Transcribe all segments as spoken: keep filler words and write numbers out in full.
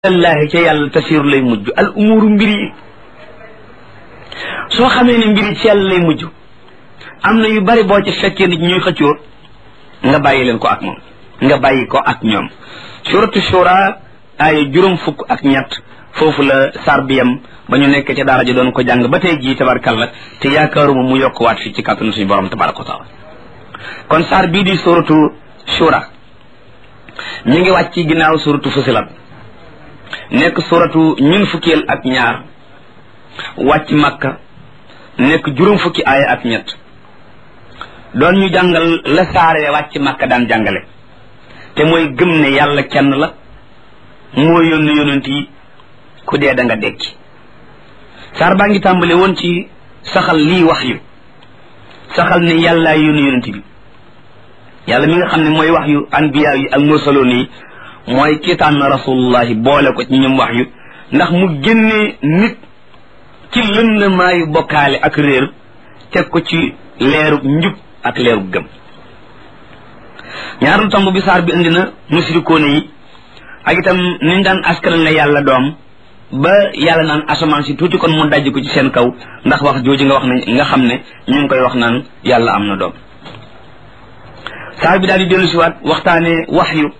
allahi ca yàlla tasiru lay mujj al umuru mbir yi soo xamee ne mbir yi ci yàlla lay mujj am na yu bari boo ci fekkee nit ñuy xëccoo nga bàyyi leen ko ak moom nga bàyyi ko ak ñoom suratu shura ay juróom fukk ak ñett foofu la sar bi yam ba ñu nekk ca daara ji doon ko jàng ba tey jii tabarkalla te yaakaaruma mu yokkuwaat fii ci kàttanu suñu borom tabaraka wa taala kon sar bii di suratu shura ñu ngi wàcc ci ginnaaw suratu fusilat nekk suratu ñun fukkeel ak ñaar wàcc makka nekk juróom fukki aaya ak ñett doon ñu jàngal la saare wàcc makka daan jàngale te mooy gëm ne yàlla kenn la moo yónni yonent yi ku dee da nga dekki saar baa ngi tàmbale woon ci saxal lii wax yu saxal ne yàllaa yónni yonent bi yàlla mi nga xam ne mooy wax yu anbiya yi ak mursaloon yi mooy kii tànn rasulullahi boole ko ci ñoom wax yu ndax mu génnee nit ci lëndamaayu bokkaale ak réer teg ko ci leerub njub ak leerub gëm ñaareelu tomb bi saar bi indi na musrikoone yi ak itam niñ daan askanal ne yàlla doom ba yàlla naan asamaan si tuuti kon mu dajj ko ci seen kaw ndax wax jooju nga wax ne nga xam ne ñu ngi koy wax naan yàlla am na doom saar bi daal di dellu siwaat waxtaane wax yu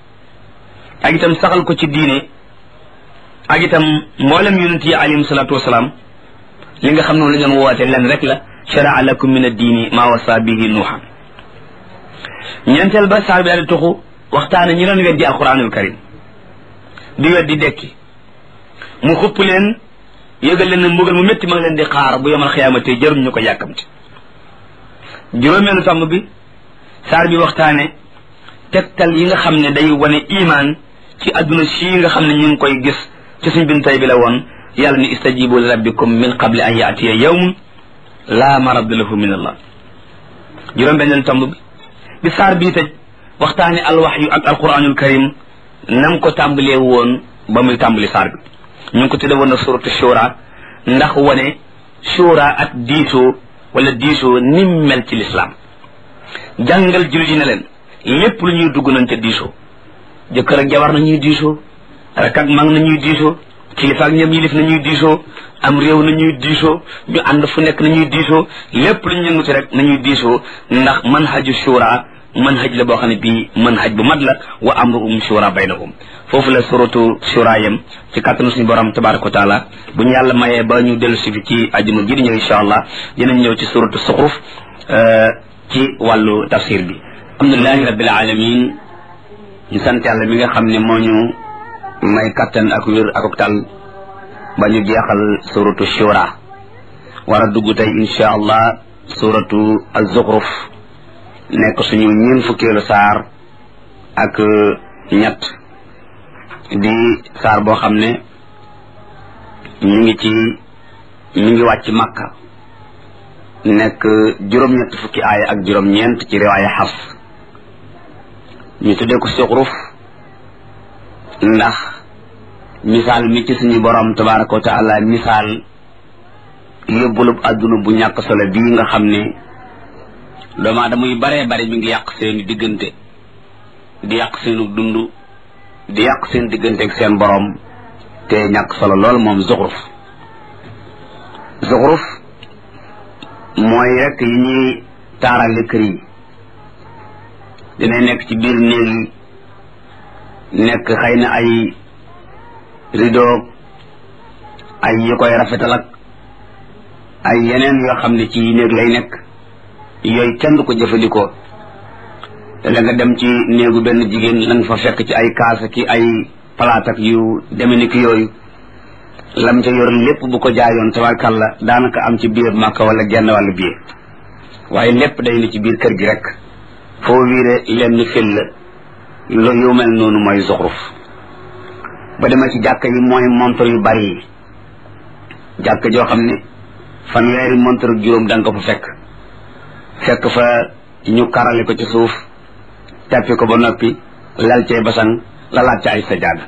ak itam saxal ko ci diine ak itam mboolem yonent yi alayhim salaatu wasalaam li nga xam ne la ñu woote len rek la sharaa lakum min ad-diini maa wasa bihi nuuhan ñeenteel ba saar bi daal di tuxu waxtaane ñi doon weddi alquranul karim di weddi dekki mu xupp leen yëgal leen ne mbugal mu métti ma ngi leen di xaar bu yomal xiyaamate jarum ñu ko yàkkamti juróomeelu tomb bi saar bi waxtaane tegtal yi nga xam ne day wane imaan ci adduna si nga xam ne ñu ngi koy gis ci suñ bin tay bi la woon yàlla ni istajibu li rabbikum min qabli an yaatiya yawmun laa maradda lahu min allah juróom benneelu tomb bi bi saar bii tëj waxtaane alwaxyu ak alquranul karim nam ko tàmbalee woon ba muy tàmbali saar bi ñu ngi ko tudde woon na suratu shura ndax wane shura ak diisoo wala diisoo nim mel ci lislaam jàngal jullit yi ne leen lépp lu ñuy dugg nañ ca diisoo jëkkër ak jabar na ñuy diisoo rek ak mag na ñuy diisoo kilifa ak ñoom yilif na ñuy diisoo am réew na ñuy diisoo ñu ànd fu nekk na ñuy diisoo lépp lu ñu yënguti rek nañuy diisoo ndax manhaju shura manhaj la boo xam ne bii manhaj bu mat la wa amruhum shura baynahum foofu la suratu shura yam ci kàttanu suñu borom tabaraka wa taala bu ñu yàlla mayee ba ñu dellu si fi ci àjjuma ji di ñëw insha allah dinañ ñëw ci suratu suxruf ci wàllu tafsir bi alhamdulilahi rabbil alamin ñu sant yàlla mi nga xam ne moo ñu may kattan ak wér ak tal ba ñu jeexal suratu shura war a dugg tey insha allah suratu az-zukhruf nekk suñu ñeen fukkeelu saar ak ñett di saar boo xam ne ñu ngi ci ñu ngi wàcc makka nekk juróom-ñett fukki aaya ak juróom-ñeent ci riwaaya Hafs ñu tuddee ko suxruf ndax misaal mi ci suñu borom tabaraka wa taala misaal yóbbulub adduna bu ñàkk solo bii nga xam ne doomu aadama yu baree bari mi ngi yàq seeni diggante di yàq seenu dund di yàq seen diggante ak seen borom te ñàkk solo lool moom zuxruf zuxruf mooy rek yi ñuy taarale kër yi dina nekk ci biir néeg yi nekk xëy na ay rideau ay yi koy rafetal ak ay yeneen yoo xam ne ci néeg lay nekk yooyu kenn du ko jëfandikoo la nga dem ci néegu benn jigéen la nga fa fekk ci ay kaasa ki ay palaat ak yu deme ni ki yooyu lam ca yor lépp bu ko jaayoon tabarkàlla daanaka am ci biir màkka wala genn wàllu biir waaye lépp day ni ci biir kër gi rek foo wiire lenn fil la lo yu mel noonu mooy zuxruf ba dema ci jàkka yi mooy montre yu bari yi jàkka joo xam ne fanweeri montre juróom da nga ko fa fekk fekk fa ñu karale ko ci suuf tàppi ko ba noppi lal cay basang lalaat ca ay sajaada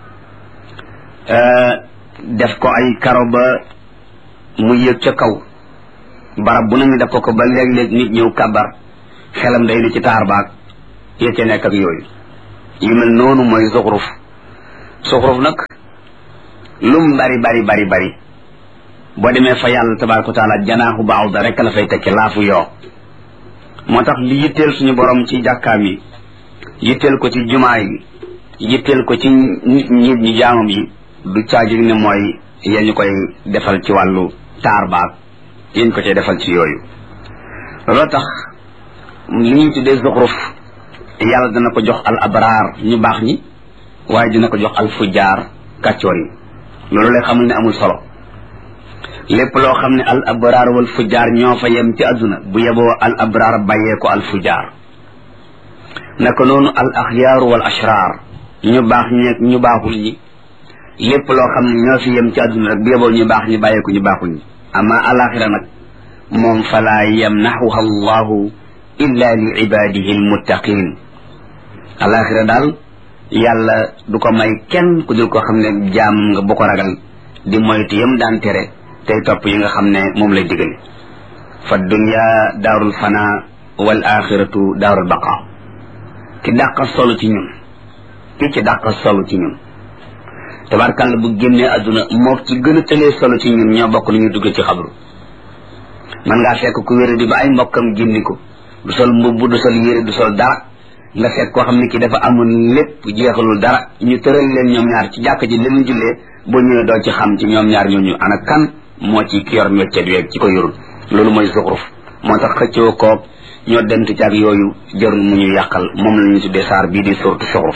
def ko ay karo ba mu yëg ca kaw barab bu nañu def ko ko ba léeg-léeg nit ñëw kabar xelam day ni ci taar baag yee ca nekk ak yooyu yu mel noonu mooy zuxruf suxruf nag lum bari bari bari bari boo demee fa yàlla tabaraka wa taala janaaxu baawda rek la fay tekki laafu yoo moo tax li yitteel suñu borom ci jàkkaam yi yitteel ko ci jumaa yi yitteel ko ci nit nit ñi jaamam yi du caagir ne mooy yéen ñu koy defal ci wàllu taar baag yéen ko cay defal ci yooyu looloo tax li ñuy tuddee zuxruf yàlla dana ko jox al abraar ñu baax ñi waaye dina ko jox al fujaar kàccoor yi loolu lay xamul ne amul solo lépp loo xam ne al abraar wal fujaar ñoo fa yem ci àdduna bu yeboo al abraar bàyyee ko al fujaar naka noonu al axyaar wal ashraar ñu baax ñeeg ñu baaxul ñi lépp loo xam ne ñoo fi yem ci àdduna rek bu yeboo ñu baax ñi bàyyee ko ñu baaxul ñi ama alaxira nag moom falaa yamnaxuha allahu illa li ibadihi almuttaqin alaxira daal yàlla du ko may kenn ku dul ko xam ne jaam nga bu ko ragal di moytu yam daan tere tey topp yi nga xam ne moom lay digal fa dunya daarul fana wal axiratu daarul baqa ki dàqa solo ci ñun ki ci dàqa solo ci ñun tabarkàlla bu génnee adduna moo ci gën a tëlee solo ci ñun ñoo bokk lu ñu dugg ci xabru man ngaa fekk ku wéra di ba ay mbokkam génni ko du sol mbubb du sol yére du sol dara nga fekk koo xam ne ki dafa amul lépp jeexalul dara ñu tëral leen ñoom ñaar ci jàkk ji leen jullee boo ñëwee doo ci xam ci ñoom ñaar ñooñu ana kan moo ci ki yor métier weeg ci ko yorul loolu mooy zuxruf moo tax xëccoo koog ñoo dent ci ak yooyu jarul mu ñu yàqal moom la ñu tuddee saar bii di surtu zuxruf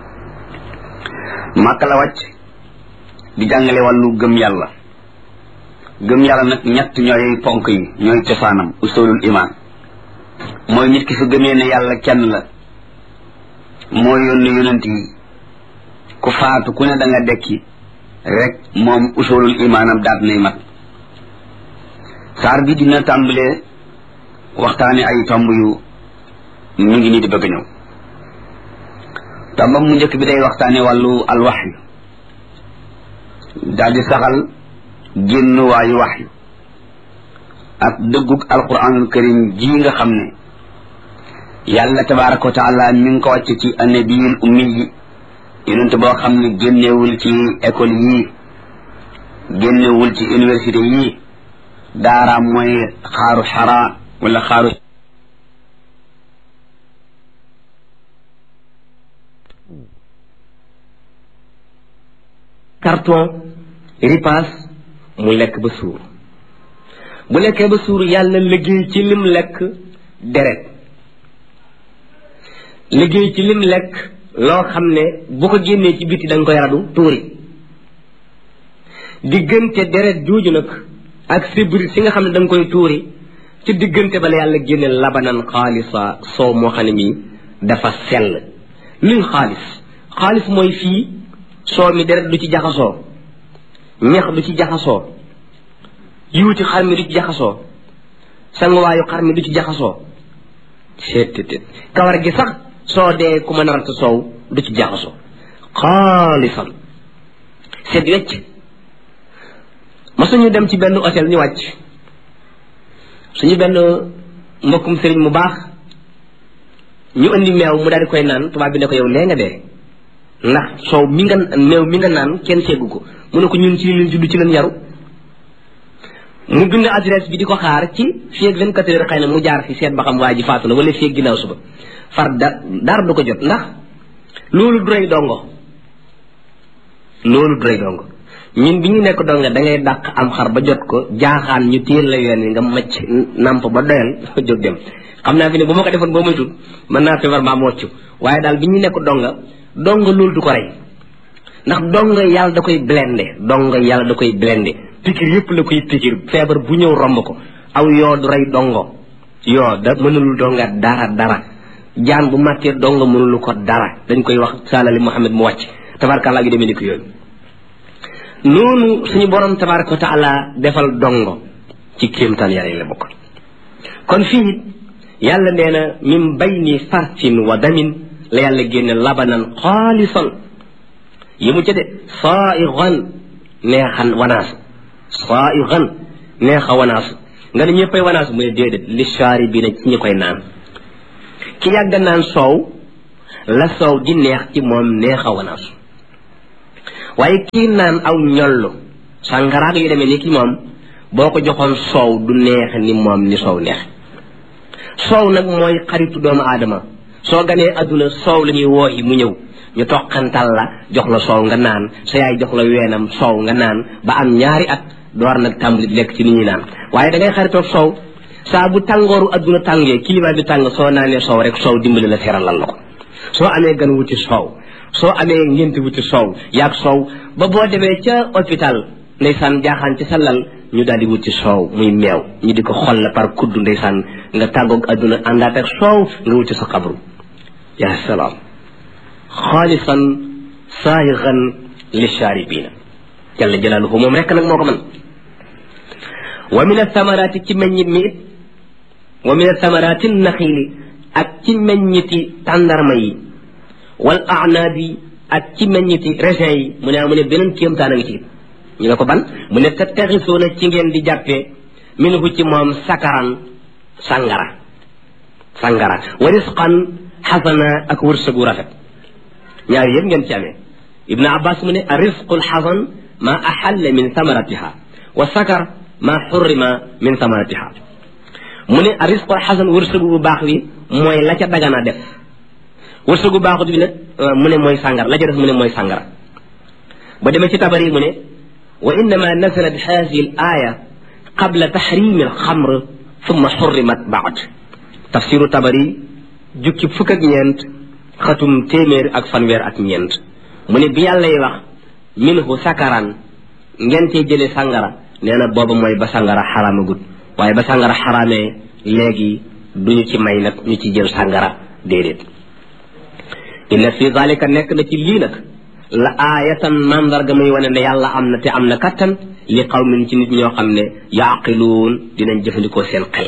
màkk la wàcc di jàngale wàllu gëm yàlla gëm yàlla nag ñett ñooy ponk yi ñooy cosaanam usulul iman mooy nit ki su gëmee ne yàlla kenn la moo yónni yonent yi ku faatu ku ne da nga dekki rek moom usulul imaanam daat nay mat saar bi dina tàmbalee waxtaane ay tomb yu ñu ngi nii di bëgg ñëw tombam mu njëkk bi day waxtaane wàllu alwaxyu daal di saxal génn waayu waxyu ak dëggug alquranul karim ji nga xam ne yàlla tabaraka wa taala mi ngi ko wàcc ci annabiyul ummi yi yonent boo xam ne génnewul ci école yii génnewul ci université yii daaraam mooy xaaru xara wala xaaru carton ripaas mu lekk ba suur bu lekkee ba suur yàlla liggéey ci lim lekk deret liggéey ci lim lekk loo xam ne bu ko génnee ci biti da nga koy radu tuuri diggante deret jooju nag ak sibri si nga xam ne da nga koy tuuri ci diggante ba la yàlla génne labanan xaalisa soow moo xam ne mii dafa sell luy xaalis xaalis mooy fii soow mi deret du ci jaxasoo ñax du ci jaxasoo yuuti xar mi du ci jaxasoo sanguwaayu xar mi du ci jaxasoo seet kawar gi sax soo dee ku mën a ratt soow du ci jaxasoo xaalisan seet wecc ma suñu dem ci benn hôtel ñu wàcc suñu benn mbokkum sëriñ mu baax ñu indi meew mu daal di koy naan tubaab bi ne ko yow lee nga dee ndax soow mi nga meew mi nga naan kenn seggu ko mu ne ko ñun ci leen juddu ci leen yaru mu bind adresse bi di ko xaar ci fii ak vingt-quatre heures xëy na mu jaar fi seet ba xam waa ji faatu na wala fii ak ginnaaw suba far da dara du ko jot ndax loolu du rey dongo loolu du rey dongo ñun bi ñu nekk dongo da ngay dàq am xar ba jot ko jaaxaan ñu téel la yoon wi nga macc namp ba doyal jóg dem xam naa fi ne bu ma ko defoon boo moytul mën naa feebar maa mocc waaye daal bi ñu nekk donga donga loolu du ko rey ndax donga yàlla da koy blende donga yàlla da koy blende pikir yëpp la koy pikir feebar bu ñëw romb ko aw yoo du rey dongo yoo da mënulul donga dara dara jaan bu màttee donga mënulu ko dara dañ koy wax saalali Muhammad mu wàcc tabarkàllaa gi demee ni ko yooyu noonu suñu borom tabaraka wa taala defal dongo ci kéemtaan yàlla yi la bokk kon fii yàlla nee na min bayni farsin wa damin la yàlla génne labanan xaalisan yi mu ca de saaigan neexan wanaasu saaigan neexa wanaasu nga ne ñëppay wanaasu mu ne déedéet li shaari bi na ci ñi koy naan ki yàgg naan soow la soow di neex ci moom neexa wanaasu waaye kii naan aw ñollu sàngaraag yu demee ni ki moom boo ko joxoon soow du neex ni moom ni soow neex soow nag mooy xaritu doomu aadama soo ganee adduna soow la ñuy wooyi mu ñëw ñu toqantal la jox la soow nga naan sa yaay jox la weenam soow nga naan ba am ñaari at door nag tàmbali lekk ci ni ñuy naan waaye da ngay xaritoog soow saa bu tàngooru adduna tàngee climat bi tàng soo naanee soow rek soow dimbali la seralal la ko soo amee gan wuti soow soo amee ngénte wuti soow yaag soow ba boo demee ca hôpital ndeysaan jaaxaan ci sa lal ñu daal di wuti soow muy meew ñu di ko xol la par kudd ndeysaan nga tàggoog adduna àndaat ak soow nga wuti sa xabru yaa salaam xaalisan saayigan li shaaribiina jalla jalaaluhu moom rekk nag moo ko mën wa min athamaraati ci meññit mi it wa min athamaraati naxiili ak ci meññiti tàndarma yi wal aanaabi ak ci meññiti raisin yi mu ne mu ne beneen kéemtaan a ngi ci ñu ne ko ban mu ne tattaxisuuna ci ngeen di jàppee minhu ci moom sakaran sangara sangara wa risqan xasana ak wërsëgu rafet ñaar yëpp ngeen ci amee ibnu abbas mu ne risqu lxasan ma axalla min samaratiha wa sakar ma xurrima min samaratiha mu ne risqu lxasan wërsëgu bu baax wi mooy la ca dagana def wërsëgu baaxut bi nag mu ne mooy sàngara la ca def mu ne mooy sàngara ba demee ci tabari mu ne wa innama nazalat hadihi al aya qabla tahrimi al xamr thumma xurrimat baad tafsiru tabari jukki fukk ak ñeent xatum téeméer ak fanweer ak ñeent mu ne bi yàlla yi wax minhu sakaran ngeen cee jële sàngara nee na booba mooy ba sàngara xaraamagut waaye ba sàngara xaraamee léegi duñu ci may nag ñu ci jël sàngara déedéet inna fi zalika nekk na ci lii nag la aayatan mandarga muy wane ne yàlla am na te am na kattan li qawmin ci nit ñoo xam ne yaaqiluun dinañ jëfandikoo seen xel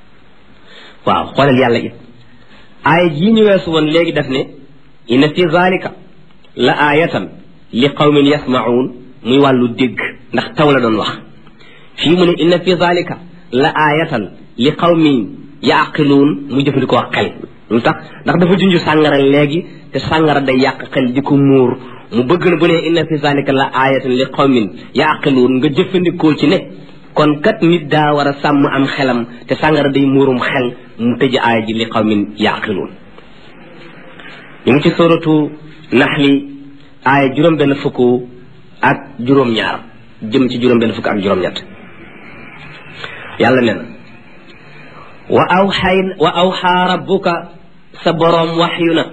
waaw xoolal yàlla it aaya jii ñu weesu woon léegi def ne inna fi zalika la aayatan li qawmin yasmaun muy wàllu dégg ndax taw la doon wax fii mu ne inna fi zalika la aayatan li qawmin yaaqiluun mu jëfandikoo xel lu tax ndax dafa junj sàngara léegi te sàngara day yàq xel di ko muur mu bëgg na bu ne inna fi zalika la aayatan li qawmin yaaqiluun nga jëfandikoo ci ne kon kat nit daa war a sàmm am xelam te sàngara day muurum xel mu tëj aaya ji li qawmin yaaqiluun ñu ngi ci suratu naxli aaya juróom benn fukk ak juróom ñaar jëm ci juróom benn fukk ak juróom ñett yàlla nee na wa awxay wa awxaa rabbuka sa boroom waxyu na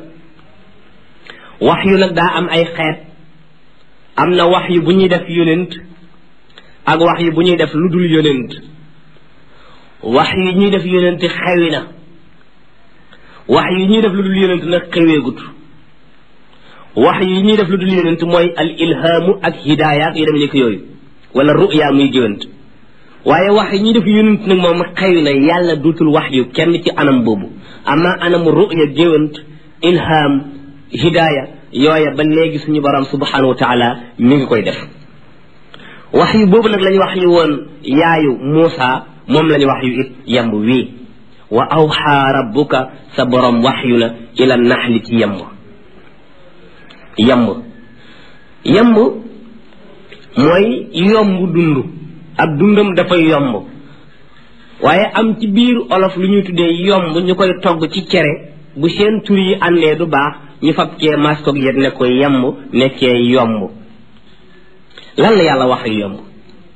waxyu nag daa am ay xeet am na waxyu bu ñuy def yonent ak waxyu bu ñuy def lu dul yonent waxyu yi ñuy def yonent xewi na waxyu yi ñuy def lu dul yonent nag xeweegut waxyu yi ñuy def lu dul yonent mooy al ilhaamu ak hidaaya ak yu dem nekk yooyu wala ruya muy géwant waaye wax yi ñuy def yonent nag moom xewi na yàlla duutul wax yu kenn ci anam boobu ama anamu ruya géwant ilham hidaaya yooya ba léegi suñu borom subhanahu wa taala mi ngi koy def wax yu boobu nag lañu wax yu woon yaayu Muusa moom lañu wax yu it yemb wii wa awxaa rabbuka sa borom wax yu na ila naxli ci yemb yemb yemb mooy yomb dund ab dundam dafay yomb waaye am ci biir olof lu ñuy tuddee yomb ñu koy togg ci cere bu seen tur yi àndee du baax ñu fab cee maskoog yet ne ko yemb nekkee yomb lan la yàlla wax yu yomb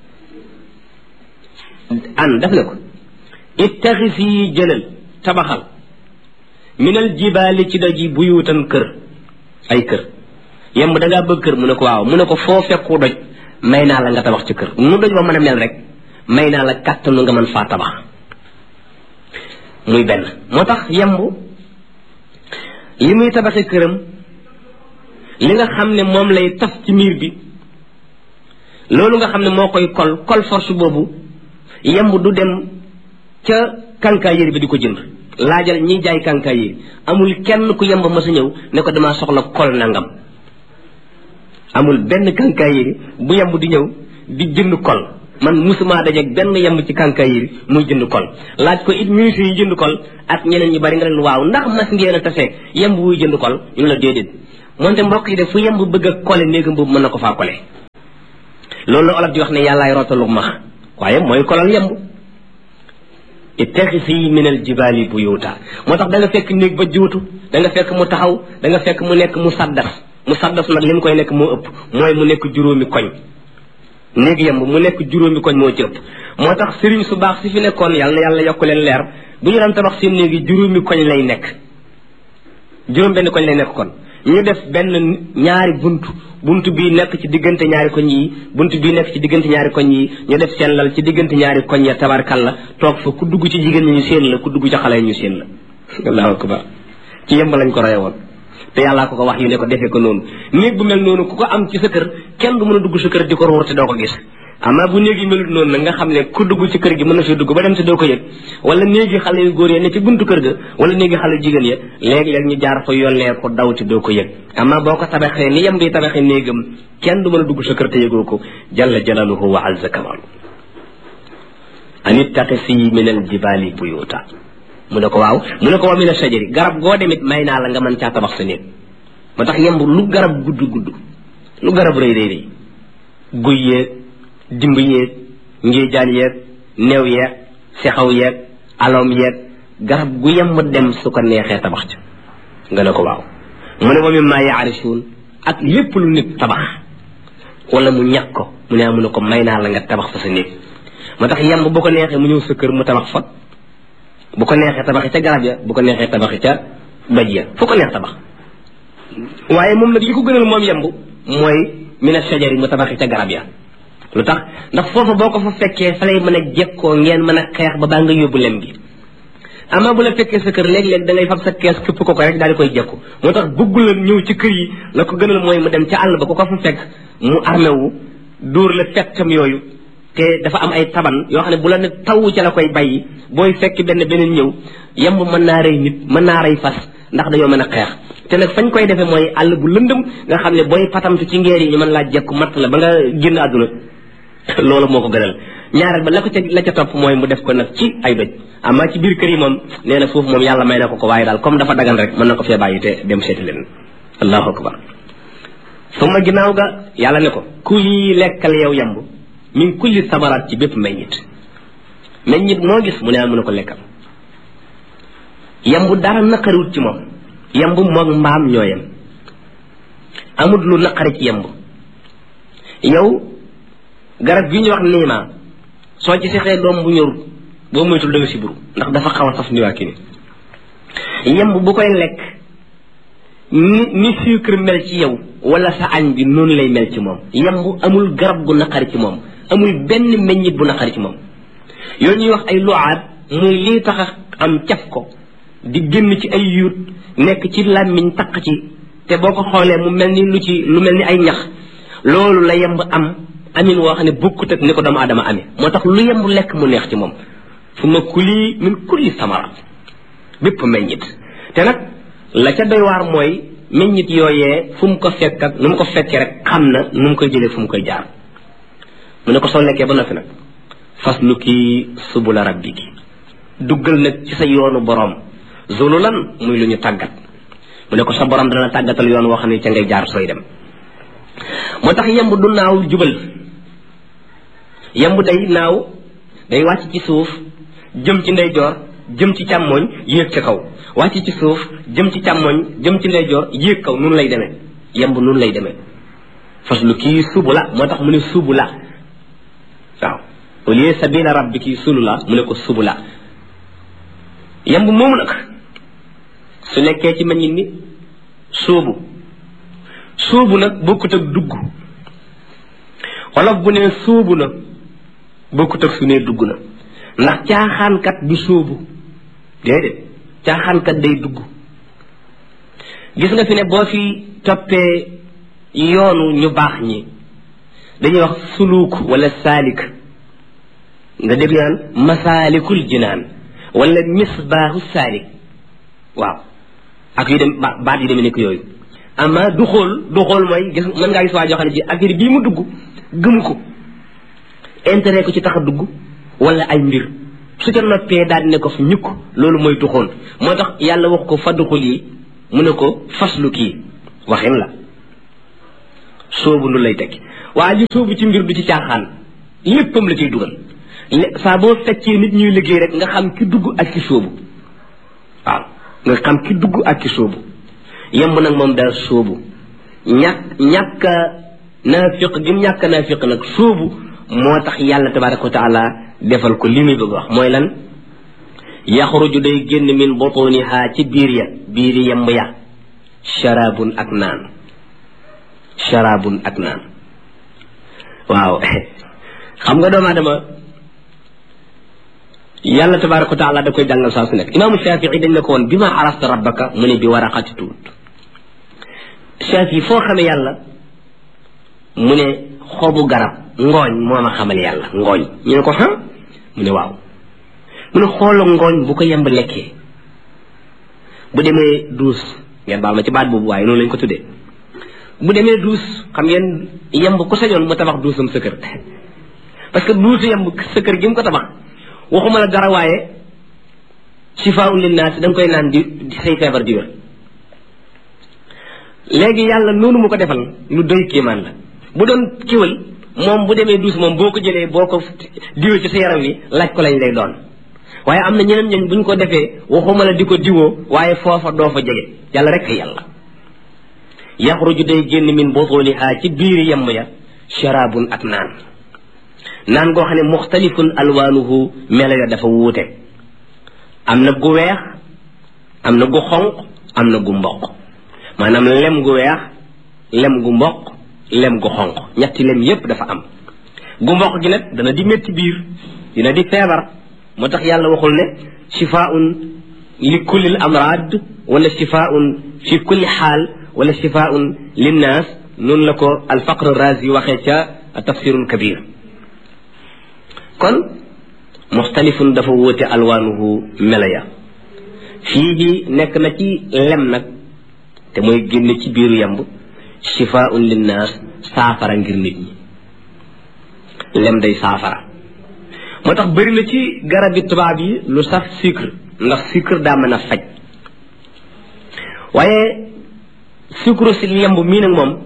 an daf ne ko ittaxis yi jëlal tabaxal minal jibaali ci doj yi buyuutan kër ay kër yemb da ngaa bëgg kër mu ne ko waaw mu ne ko foo fekku doj may naa la nga tabax ci kër nu doj ba mën a mel rek may naa la kàttanu nga mën faa tabax muy benn moo tax yemb li muy tabaxi këram li nga xam ne moom lay taf ci miir bi loolu nga xam ne moo koy kol kol force boobu yemb du dem ca kànkaay yëri bi di ko jënd laajal ñiy jaay kànkaay yëri amul kenn ku yemb ma sa ñëw ne ko damaa soxla kol nangam amul benn kànkaay yëri bu yemb di ñëw di jënd kol man musuma dajeeg benn yemb ci kànkaay yëri muy jënd kol laaj ko it ministre yi jënd kol ak ñeneen ñu bari nga leen waaw ndax mas ngeen a tase yemb wuy jënd kol ñu la déedéet moonte mbokk yi de fu yemb bëgg a kole néegam boobu mën na ko faa kole loolu la olof di wax ne yàllaay rootalu max waaye mooy kolal yemb ittaxisi min al jibaali buyuta moo tax da nga fekk néeg ba juutu da nga fekk mu taxaw da nga fekk mu nekk mu saddas mu saddas nag li mu koy nekk moo ëpp mooy mu nekk juróomi koñ néeg yemb mu nekk juróomi koñ moo ci ëpp moo tax sëriñ su baax si fi nekkoon yàlla na yàlla yokk leen leer bu ñu daan tabax seen néegi juróomi koñ lay nekk juróom benn koñ lay nekk kon ñu def benn ñaari bunt bunt bii nekk ci diggante ñaari koñ yi bunt bii nekk ci diggante ñaari koñ yi ñu def seen lal ci diggante ñaari koñ ya tabarkal la toog fa ku dugg ci jigéen ñi ñu seen la ku dugg ci xale yi ñu seen la allahu akbar ci yemb lañ ko roye woon te yàllaa ko ko wax yu ne ko defee ko noonu néeg bu mel noonu ku ko am ci sa kër kenn du mën a dugg sa kër di ko ruur te doo ko gis ama bu néegi melut noonu nag nga xam ne ku dugg ci kër gi mën na fi dugg ba dem te doo ko yëg wala néegi xale yu góor ya ne ci buntu kër ga wala néegi xale yu jigéen ya léeg-léeg ñu jaar fa yollee ko daw te doo ko yëg ama boo ko tabaxee ni yem bi tabaxee néegam kenn du mën a dugg sa kër te yëgoo ko jalla jalaluhu wa azza kamalu an ittaqisi min al jibali buyuta mu ne ko waaw mu ne ko wa min ashajari garab goo demit may naa la nga mën caa tabax sa néeg moo tax yemb lu garab gudd gudd lu garab rëy rëy rëy guy yeeg dimb yeeg ngéejaan yeeg neew yeeg sexaw yeeg aloom yeeg garab gu yemb dem su ko neexee tabax ca nga ne ko waaw mu ne wa mimma yaarisuun ak lépp lu nit tabax wala mu ñàkk ko mu ne mu ne ko may naa la nga tabax fa sa néeg moo tax yemb bu ko neexee mu ñëw sa kër mu tabax fa bu ko neexee tabaxi ca garab ya bu ko neexee tabaxi ca doj ya fu ko neex tabax waaye moom nag li ko gënal moom yemb mooy mina shajari mu tabaxi ca garab ya lu tax ndax foofa boo ko fa fekkee fa lay mën a jekkoo ngeen mën a xeex ba baa nga yóbbu lem gi ama bu la fekkee sa kër léeg-léeg da ngay fab sa kees këpp ko ko rek daal di koy jekku moo tax bëggul la ñëw ci kër yi la ko gënal mooy mu dem ca àll ba ku ko fa fekk mu armé wu dóor la fettam yooyu te dafa am ay taban yoo xam ne bu la ne taw ca la koy bàyyi booy fekk benn beneen ñëw yemb mën naa rey nit mën naa rey fas ndax dañoo mën a xeex te nag fañ koy defee mooy àll bu lëndëm nga xam ne booy patamtu ci ngeer yi ñu mën laa jekku matt la ba nga génn àdduna loolu moo ko gënal ñaareel ba la ko ca la ca topp mooy mu def ko nag ci ay doj amaa ci biir kër yi moom nee na foofu moom yàlla may na ko ko waaye daal comme dafa dagan rek mën na ko fee bàyyi te dem seeti leen allahu akbar suma ginnaaw ga yàlla ne ko kuli lekkal yow yemb min kulli samaraat ci bépp meññit meññit moo gis mu ne am mu ne ko lekkal yemb dara naqariwut ci moom yemb moog mbaam ñoo yem amut lu naqari ci yemb yow garab gi ñu wax niima soo ci sexee doom bu ñorut boo moytul da nga siburu ndax dafa xaw a saf ni waa ki ni yemb bu koy lekk ni ni sucre mel ci yow wala sa añ bi noonu lay mel ci moom yemb amul garab gu naqari ci moom amul benn meññit bu naqari ci moom yooyu ñuy wax ay luaat muy lii tax a am caf ko di génn ci ay yuut nekk ci làmmiñ taq ci te boo ko xoolee mu mel ni lu ci lu mel ni ay ñax loolu la yemb am amin woo xam ne bokkut ak ni ko doomu aadama amee moo tax lu yemb lekk mu neex ci moom fu ma kuli min kulli samara bépp meññit te nag la ca doy waar mooy meññit yooyee fu mu ko fekk ak nu mu ko fekkee rek xam na nu mu koy jëlee fu mu koy jaar mu ne ko soo lekkee ba noppi nag fasluki subula rabbiki duggal nag ci sa yoonu boroom zululan muy lu ñu tàggat mu ne ko sa borom dana tàggatal yoon woo xam ne ca ngay jaar sooy dem moo tax yemb du naaw jubal yemb day naaw day wàcc ci suuf jëm ci ndeyjoor jëm ci càmmooñ yéeg ca kaw wàcc ci suuf jëm ci càmmooñ jëm ci ndeyjoor yéeg kaw noonu lay demee yemb noonu lay demee faslu kii subu la moo tax mu ne subu la waaw au lieu sabila rabbiki sulu la mu ne ko subu la yemb moomu nag su nekkee ci meññit ni suubu suubu nag bokkut ak dugg wolof bu ne suubu na bokkut ak su ne dugg na ndax caaxaankat du suubu déedéet caaxaankat day dugg gis nga fi ne boo fi toppee yoonu ñu baax ñi dañuy wax suluuk wala saalik nga dégg naan masaalikul jinaan wala misbaaxu saalik waaw ak yu dem baat yi demee nekk yooyu ama du xool du xool mooy gis mën ngaa gis waa joo xam ne ji affaire bii mu dugg gëmu ko intérêt ko ci tax a dugg wala ay mbir su ca noppee daal di ne ko fi ñukk loolu mooy duxoon moo tax yàlla wax ko fa duxul yi mu ne ko faslu kii waxin la sóobu lu lay tekki waa ji sóobu ci mbir du ci caaxaan léppam la ciy dugal saa boo fekkee nit ñuy liggéey rek nga xam ki dugg ak ki sóobu waaw nga xam ki dugg ak ki sóobu yemb nag moom daal sóobu ñàkk ñàkk naafiq gi mu ñàkk naafiq nag sóobu moo tax yàlla tabaraka wa taala defal ko li muy bëgg wax mooy lan yaxruju day génn min butuniha ci biir ya biiri yemb ya sharabun ak naan sharabun ak naan waaw xam nga doomu aadama yàlla tabaraka wa taala da koy jàngal saa su nekk imaamu Shafii dañ ne ko woon bi ma arafta rabbaka mu ne bi waraqati tuut Shafii foo xamee yàlla mu ne xobu garab ngooñ moo ma xamal yàlla ngooñ ñu ne ko xam mu ne waaw mu ne xoolu ngooñ bu ko yemb lekkee bu demee duus ngeen baal ma ci baat boobu waaye noonu lañ ko tuddee bu demee duus xam ngeen yemb ku sañoon mu tabax duusam sa kër parce que duusu yemb sa kër gi mu ko tabax waxuma la dara waaye shifaa'un linnaas da nga koy naan di say feebar di wér léegi yàlla noonu mu ko defal lu doy kéemaan la bu doon kiwal moom bu demee duus moom boo ko jëlee boo ko diwee ci sa yaram wi laaj ko lañ lay doon waaye am na ñeneen ñooñ buñ ko defee waxuma la di ko diwoo waaye foofa doo fa jege yàlla rek yàlla yaxruju day génn min butuniha ci biir yemb ya sharabun ak naan naan goo xam ne muxtalifun alwaanuhu melo ya dafa wuute am na gu weex am na gu xonq am na gu mboq maanaam lem gu weex lem gu mboq lem gu xonq ñetti lem yépp dafa am gu mboq gi nag dana di métti biir dina di feebar moo tax yàlla waxul ne shifaun li kulli amrad wala shifaun fi kulli xaal wala shifaun linnaas noonu la ko alfaqr razi waxee ca tafsirul kabir kon muxtalifun dafa wóote alwaanuhu melaya fii bi nekk na ci lem nag te mooy génne ci biiru yamb shifaun linnaas saafara ngir nit ñi lem day saafara moo tax bëri na ci garabi tubaab yi lu saf sucre ndax sucre daa mën a faj waaye sucre si yamb mii nag moom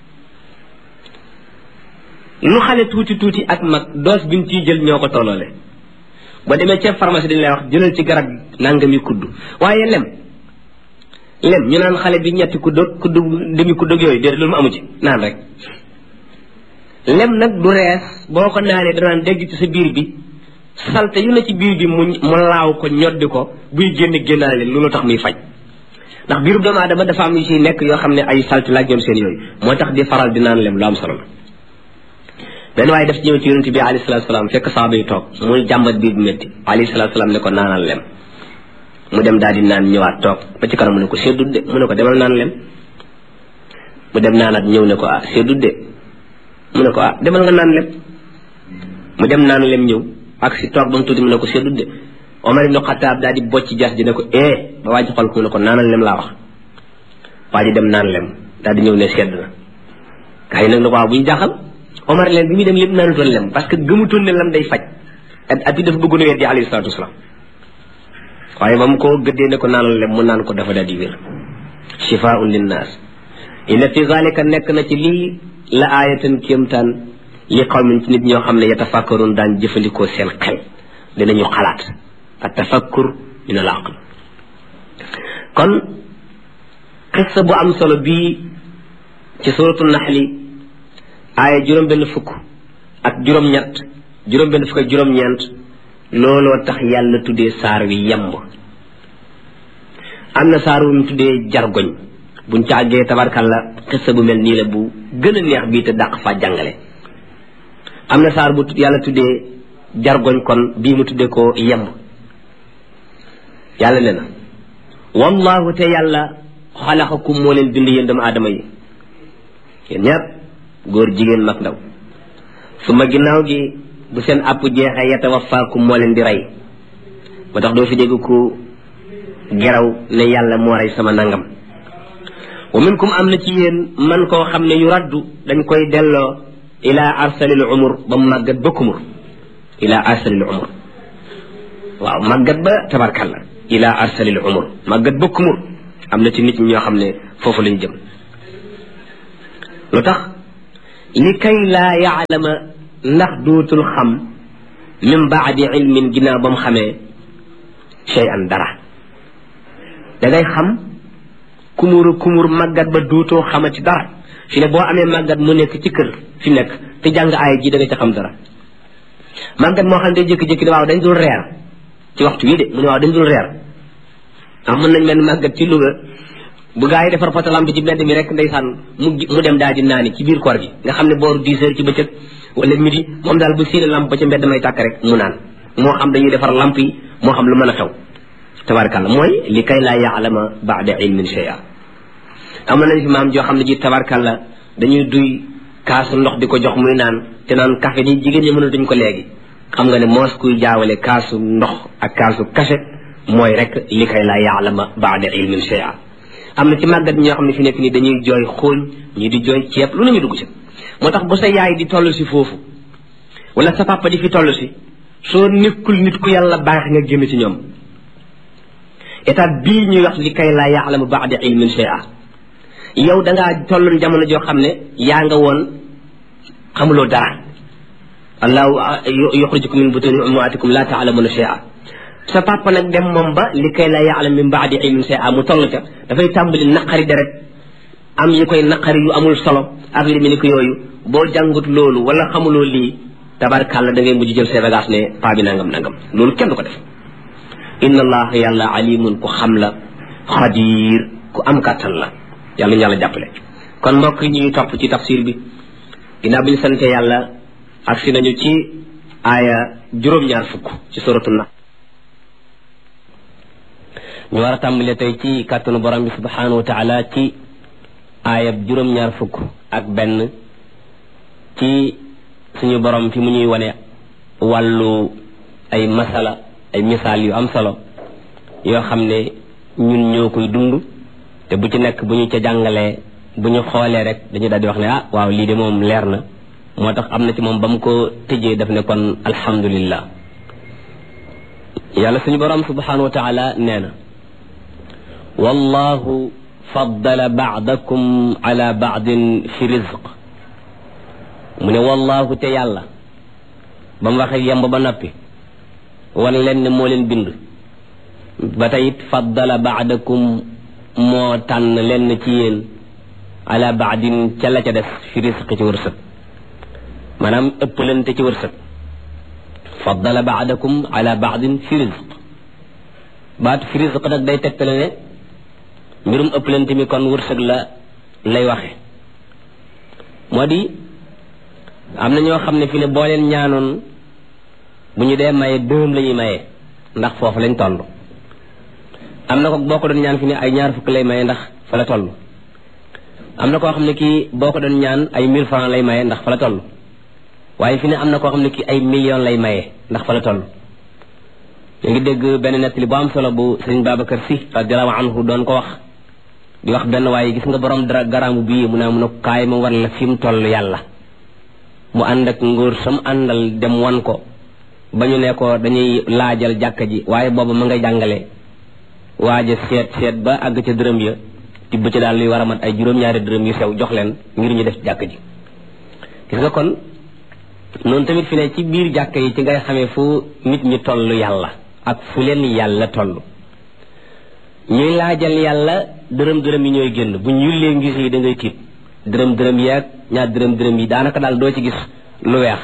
lu xale tuuti tuuti ak mag doos biñ ciy jël ñoo ko tolloole ba demee ca pharmacie dañ lay wax jëlal ci garab nangami kudd waaye lem lem ñu naan xale bi ñetti kudd kudd demi kudd ak yooyu déedéet loolu mu amu ci naan rek lem nag du rees boo ko naanee danaan dégg ci sa biir bi salte yu ne ci biir bi mu mu laaw ko ñoddi ko buy génn génnaale loolu tax muy faj ndax biiru doomu aadama dafa am yu ciy nekk yoo xam ne ay salte laaj ñoom seen yooyu moo tax di faral di naan lem lu am solo la benn waaye daf ci ñëw ci yonente bi alayhi salaatu salaam fekk saaba yi toog muy jàmbat biir bu métti alayhi salaatu salaam ne ko naanal lem mu dem daal di naan ñëwaat toog ba ci kanam mu ne ko seddut de mu ne ko demal naan lem mu dem naanaat ñëw ne ko ah seddut de mu ne ko ah demal nga naan lem mu dem naan lem ñëw ak si toog ba mu tuuti mu ne ko seddut de Omar ibn Khattab daal di bocc jas ji ne ko eh ba waa ji xool ko mu ne ko naanal lem laa wax waa ji dem naan lem daal di ñëw ne sedd na gaa yi nag ne ko waaw bu ñu jaaxal Omar leen bi muy dem lépp naanutoon lem parce que gëmutoon ne lem day faj at at yi dafa bëggoon a weddi alayhi salaatu wasalaam waaye ba mu ko gëddee ne ko naanal lem mu naan ko dafa daal di wér shifaa'un linnaas inna fi zalika nekk na ci lii la aayatan kéemtaan li qawmin ci nit ñoo xam ne yatafakkarun daan jëfandikoo seen xel dinañu xalaat at tafakkur min al aql kon xissa bu am solo bii ci suratu naxli aaya juróom benn fukk ak juróom ñett juróom benn fukk ak juróom ñeent looloo tax yàlla tuddee saar wi yemb am na saar wu mu tuddee jargoñ buñ ca àggee tabarkalla xissa bu mel nii la bu gën a neex bii te dàq fa jàngale am na saar bu yàlla tuddee jargoñ kon bii mu tuddee ko yemb yàlla ne na wallahu te yàlla xalaqakum moo leen bind yéen doomu aadama yi yéen ñëpp góor jigéen mag ndaw su ma ginnaaw gi bu seen àpp jeexee yatawaffaakum moo leen di rey moo tax doo fi dégg ku geraw ne yàlla moo rey sama nangam wa minkum am na ci yéen man koo xam ne yu raddu dañ koy delloo ila arsalil umur ba mu màggat ba kumur ila arsalil umur waaw màggat ba tabarkalla ila arsalil umur màggat ba kumur am na ci nit ñi ñoo xam ne foofu lañ jëm lu tax li kay laa yaalama ndax dootul xam min baadi ilmin ginnaaw ba mu xamee shay'an dara da ngay xam kumuru kumur màggat ba dootoo xamati dara fi ne boo amee màggat mu nekk ci kër fi nekk te jàng aaya ji da nga ca xam dara màggat moo xam ne day jékki-jékki ne waaw dañ dul reer ci waxtu wi de mu ne waaw dañ dul reer ah mën nañ mel màggat ci Louga bu gaa yi defar potalam bi ci mbedd mi rek ndeysaan mu mu dem daal di naani ci biir koor gi nga xam ne booru dix heures ci bëccëg wala midi moom daal bu siine lamp ba ca mbedd may tàkk rek mu naan moo xam dañuy defar lamp yi moo xam lu mën a xew tabarkalla mooy li kay laa yaalama baada ilmin shay'a am nañ fi maam joo xam ne ji tabarkalla dañuy duy kaasu ndox di ko jox muy naan te naan café ni jigéen ñi mënatuñ ko léegi xam nga ne moos kuy jaawale kaasu ndox ak kaasu café mooy rek li kay laa yaalama baada ilmin shay'a am na ci màggat ñoo xam ne fi nekk nii dañuy jooy xooñ ñii di jooy ceeb lu nañu dugg ci moo tax bu sa yaay di toll si foofu wala sa papa di fi toll si soo nekkul nit ku yàlla baax nga génn ci ñoom état bii ñuy wax li kay laa yaalamu baada ilmin shay'a yow dangaa tolloon jamono joo xam ne yaa nga woon xamuloo dara allahu yuxrijukum min butuni ummaatikum laa taalamuna shay'a sa papa nag dem moom ba li kay laa yaalam min baadi ilmin shay'a mu toll ca dafay tàmbali naqari deret am yu koy naqari yu amul solo ak li mi ni ko yooyu boo jàngut loolu wala xamuloo lii tabarkàlla da ngay mujj jël say bagage ne paa bi nangam nangam loolu kenn du ko def inna allah yàlla alimun ku xam la xadir ku am kàttan la yàlla ñu yàlla jàppale kon mbokk yi ñuy topp ci tafsir bi ginnaaw bi ñu sante yàlla ak si nañu ci aaya juróom-ñaar fukk ci suratu na ñu war a tàmbale tey ci kàttanu borom bi subhanahu wa taala ci aayab juróom-ñaar fukk ak benn ci suñu borom fi mu ñuy wane wàllu ay masala ay misaal yu am solo yoo xam ne ñun ñoo koy dund te bu ci nekk bu ñu ca jàngalee bu ñu xoolee rek dañu daal di wax ne ah waaw lii de moom leer na moo tax am na ci moom ba mu ko tëjee daf ne kon alhamdulillah yàlla suñu borom subhanahu wa taala nee na wallahu faddala baadakum ala baadin fi rizq mu ne wallahu te yàlla ba mu waxee yemb ba noppi wan leen ne moo leen bind ba tey it faddala baadakum moo tànn leen ci yéen ala baadin ca la ca des fi rizq ci wërsëg maanaam ëppalante ci wërsëg faddala baadakum ala baadin fi rizq baat fi rizq nag day tegtale ne mbirum ëppalante mi kon wërsëg la lay waxe moo di am na ñoo xam ne fi ne boo leen ñaanoon bu ñu dee maye dërëm la ñuy maye ndax foofu lañ toll am na ko boo ko doon ñaan fi ne ay ñaar fukk lay maye ndax fa la toll am na koo xam ne kii boo ko doon ñaan ay mille francs lay maye ndax fa la toll waaye fi ne am na koo xam ne kii ay million lay maye ndax fa la toll ñu ngi dégg benn nettali bu am solo bu sëriñ Babacar Si radiyallahu anhu doon ko wax di wax benn waaye gis nga borom dara garaamu bii mu ne mun a kaay ma war la fi mu toll yàlla mu ànd ak ngóor sam àndal dem wan ko ba ñu ne ko dañuy laajal jàkka ji waaye booba ma ngay jàngale waaja seet seet ba àgg ca dërëm ya tibb ci daal luy war a mat ay juróom-ñaari dërëm yu sew jox leen ngir ñu def jàkka ji gis nga kon noonu tamit fi ne ci biir jàkka yi ci ngay xamee fu nit ñi toll yàlla ak fu leen yàlla toll ñuy laajal yàlla dërëm dërëm yi ñooy génn bu ñu yullee ngis yi da ngay tiit dërëm dërëm yeeg ñaar dërëm dërëm yi daanaka daal doo ci gis lu weex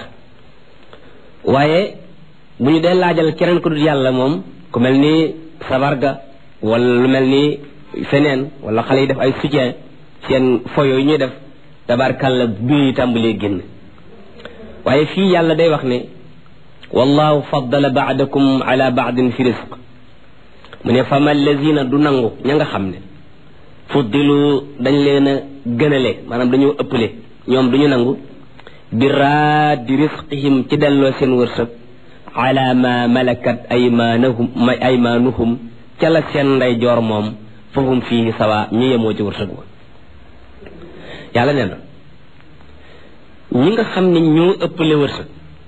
waaye bu ñu dee laajal keneen ku dul yàlla moom ku mel ni sabarga wala lu mel ni feneen wala xale yi def ay soutien seen foyo yi ñuy def tabarkàlla biir yi tàmbalee génn waaye fii yàlla day wax ne wallahu faddala baadakum ala baadin fi rizq mu ne fama allazina du nangu ña nga xam ne fuddilu dañ leen a gënale maanaam dañoo ëppale ñoom duñu nangu bi raaddi risqihim ci delloo seen wërsëg ala ma malakat aymanuhum aymanuhum ca la seen ndey joor moom fahum fii sawa ñu yemoo ci wërsëg wa yàlla nee na ñi nga xam ne ñoo ëppale wërsëg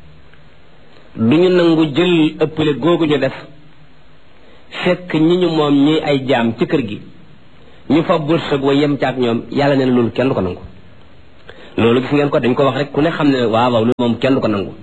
duñu nangu jël ëppale googu ñu def fekk ñi ñu moom ñuy ay jaam ci kër gi ñu fa wërsëg wa yem caag ñoom yàlla nee na loolu kenn du ko nangu loolu gis ngeen ko dañ ko wax rek ku ne xam ne waaw waaw lu moom kenn du ko nangu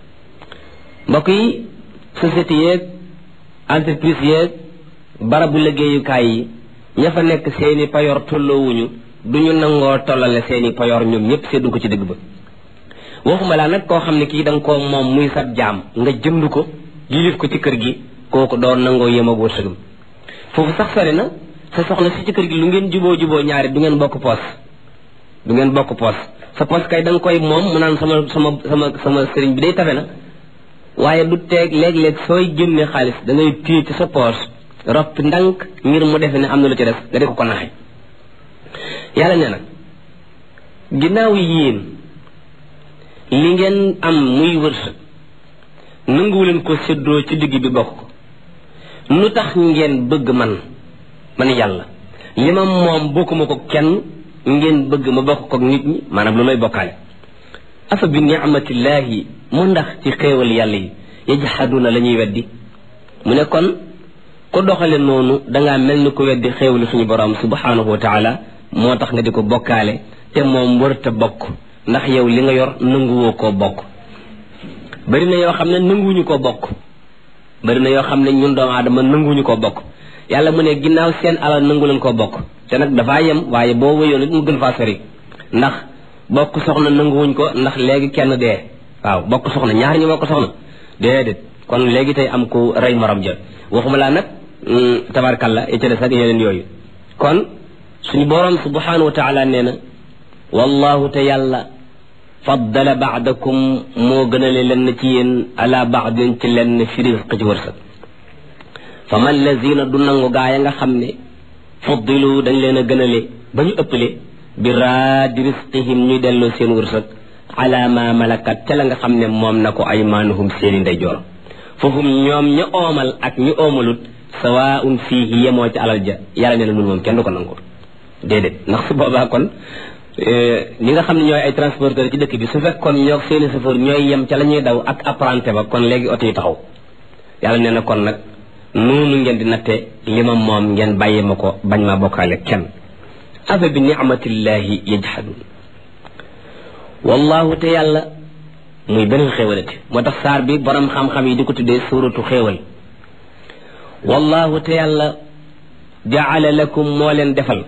mbokk yi société yeeg entreprise yeeg barabu liggéeyukaay yi ña fa nekk seeni payoor tolloowuñu duñu nangoo tollale seeni payoor ñoom ñëpp seddu ko ci dëgg ba waxuma laa nag koo xam ne kii da nga koo moom muy sab jaam nga jënd ko yilif ko ci kër gi kooku doo nangoo yem ak wërsëgam foofu sax sori na sa soxna si ci kër gi lu ngeen juboo juboo ñaari du ngeen bokk poos du ngeen bokk poos sa poos kay da nga koy moom mu naan sama sama sama sama sëriñ bi day tafe na waaye du teeg léeg-léeg sooy génne xaalis da ngay téye ci sa poos roppi ndànk ngir mu defe ne am na lu ci des nga di ko ko naxe yàlla nee na ginnaaw yéen li ngeen am muy wërsëg nanguwu leen ko séddoo ci digg bi bokk ko lu tax ngeen bëgg man man yàlla li ma moom bokkuma ko kenn ngeen bëgg ma bokk ko nit ñi maanaam lu lay bokkaale afa bi ni'matillahi mu ndax ci xéewal yàlla yi yajhaduna la ñuy weddi mu ne kon ku doxale noonu dangaa mel ni ku weddi xéewali suñu borom subhanahu wa taala moo tax nga di ko bokkaale te moom warta bokk ndax yow li nga yor nanguwoo koo bokk bari na yoo xam ne nanguwuñu koo bokk bari na yoo xam ne ñun doomu aadama nanguwuñu koo bokk yàlla mu ne ginnaaw seen alal nangu leen koo bokk te nag dafaa yem waaye boo wéyoon it mu gën faa sori ndax bokk soxna nanguwuñ ko ndax léegi kenn dee waaw bokk soxna ñaar ñi bokk soxna déedéet kon léegi tey am ku rey morom ja waxuma laa nag tabarkalla et des ak yeneen yooyu kon suñu borom subhanahu wa taala nee na wallahu te yàlla faddala baadakum moo gënale lenn ci yéen ala baadin ci lenn fi risq ci wërsëg fa man lazina du nangu gaa ya nga xam ne fuddilu dañ leen a gënale ba ñu ëppale bi raadi risqihim ñuy delloo seen wërsëg ala ma malakat te la nga xam ne moom na ko aymaanuhum seeni ndeyjoor foofu ñoom ña oomal ak ñi oomalut sawaun fiihi yemoo ci alal ja yàlla ne la nun moom kenn du ko nangu déedéet ndax su boobaa kon ñi nga xam ne ñooy ay transporteur ci dëkk bi su fekkoon ñoo seeni chauffeur ñooy yem ca la ñuy daw ak apprenti ba kon léegi oto yi taxaw yàlla nee na kon nag noonu ngeen di natte li ma moom ngeen bàyyi ma ko bañ ma bokkaale kenn afa bi ni'matillahi yajhadun wallahu te yàlla muy beneen xéewalati moo tax saar bi borom xam-xam yi di ko tuddee suuratu xéewal wallahu te yàlla jaala lakum moo leen defal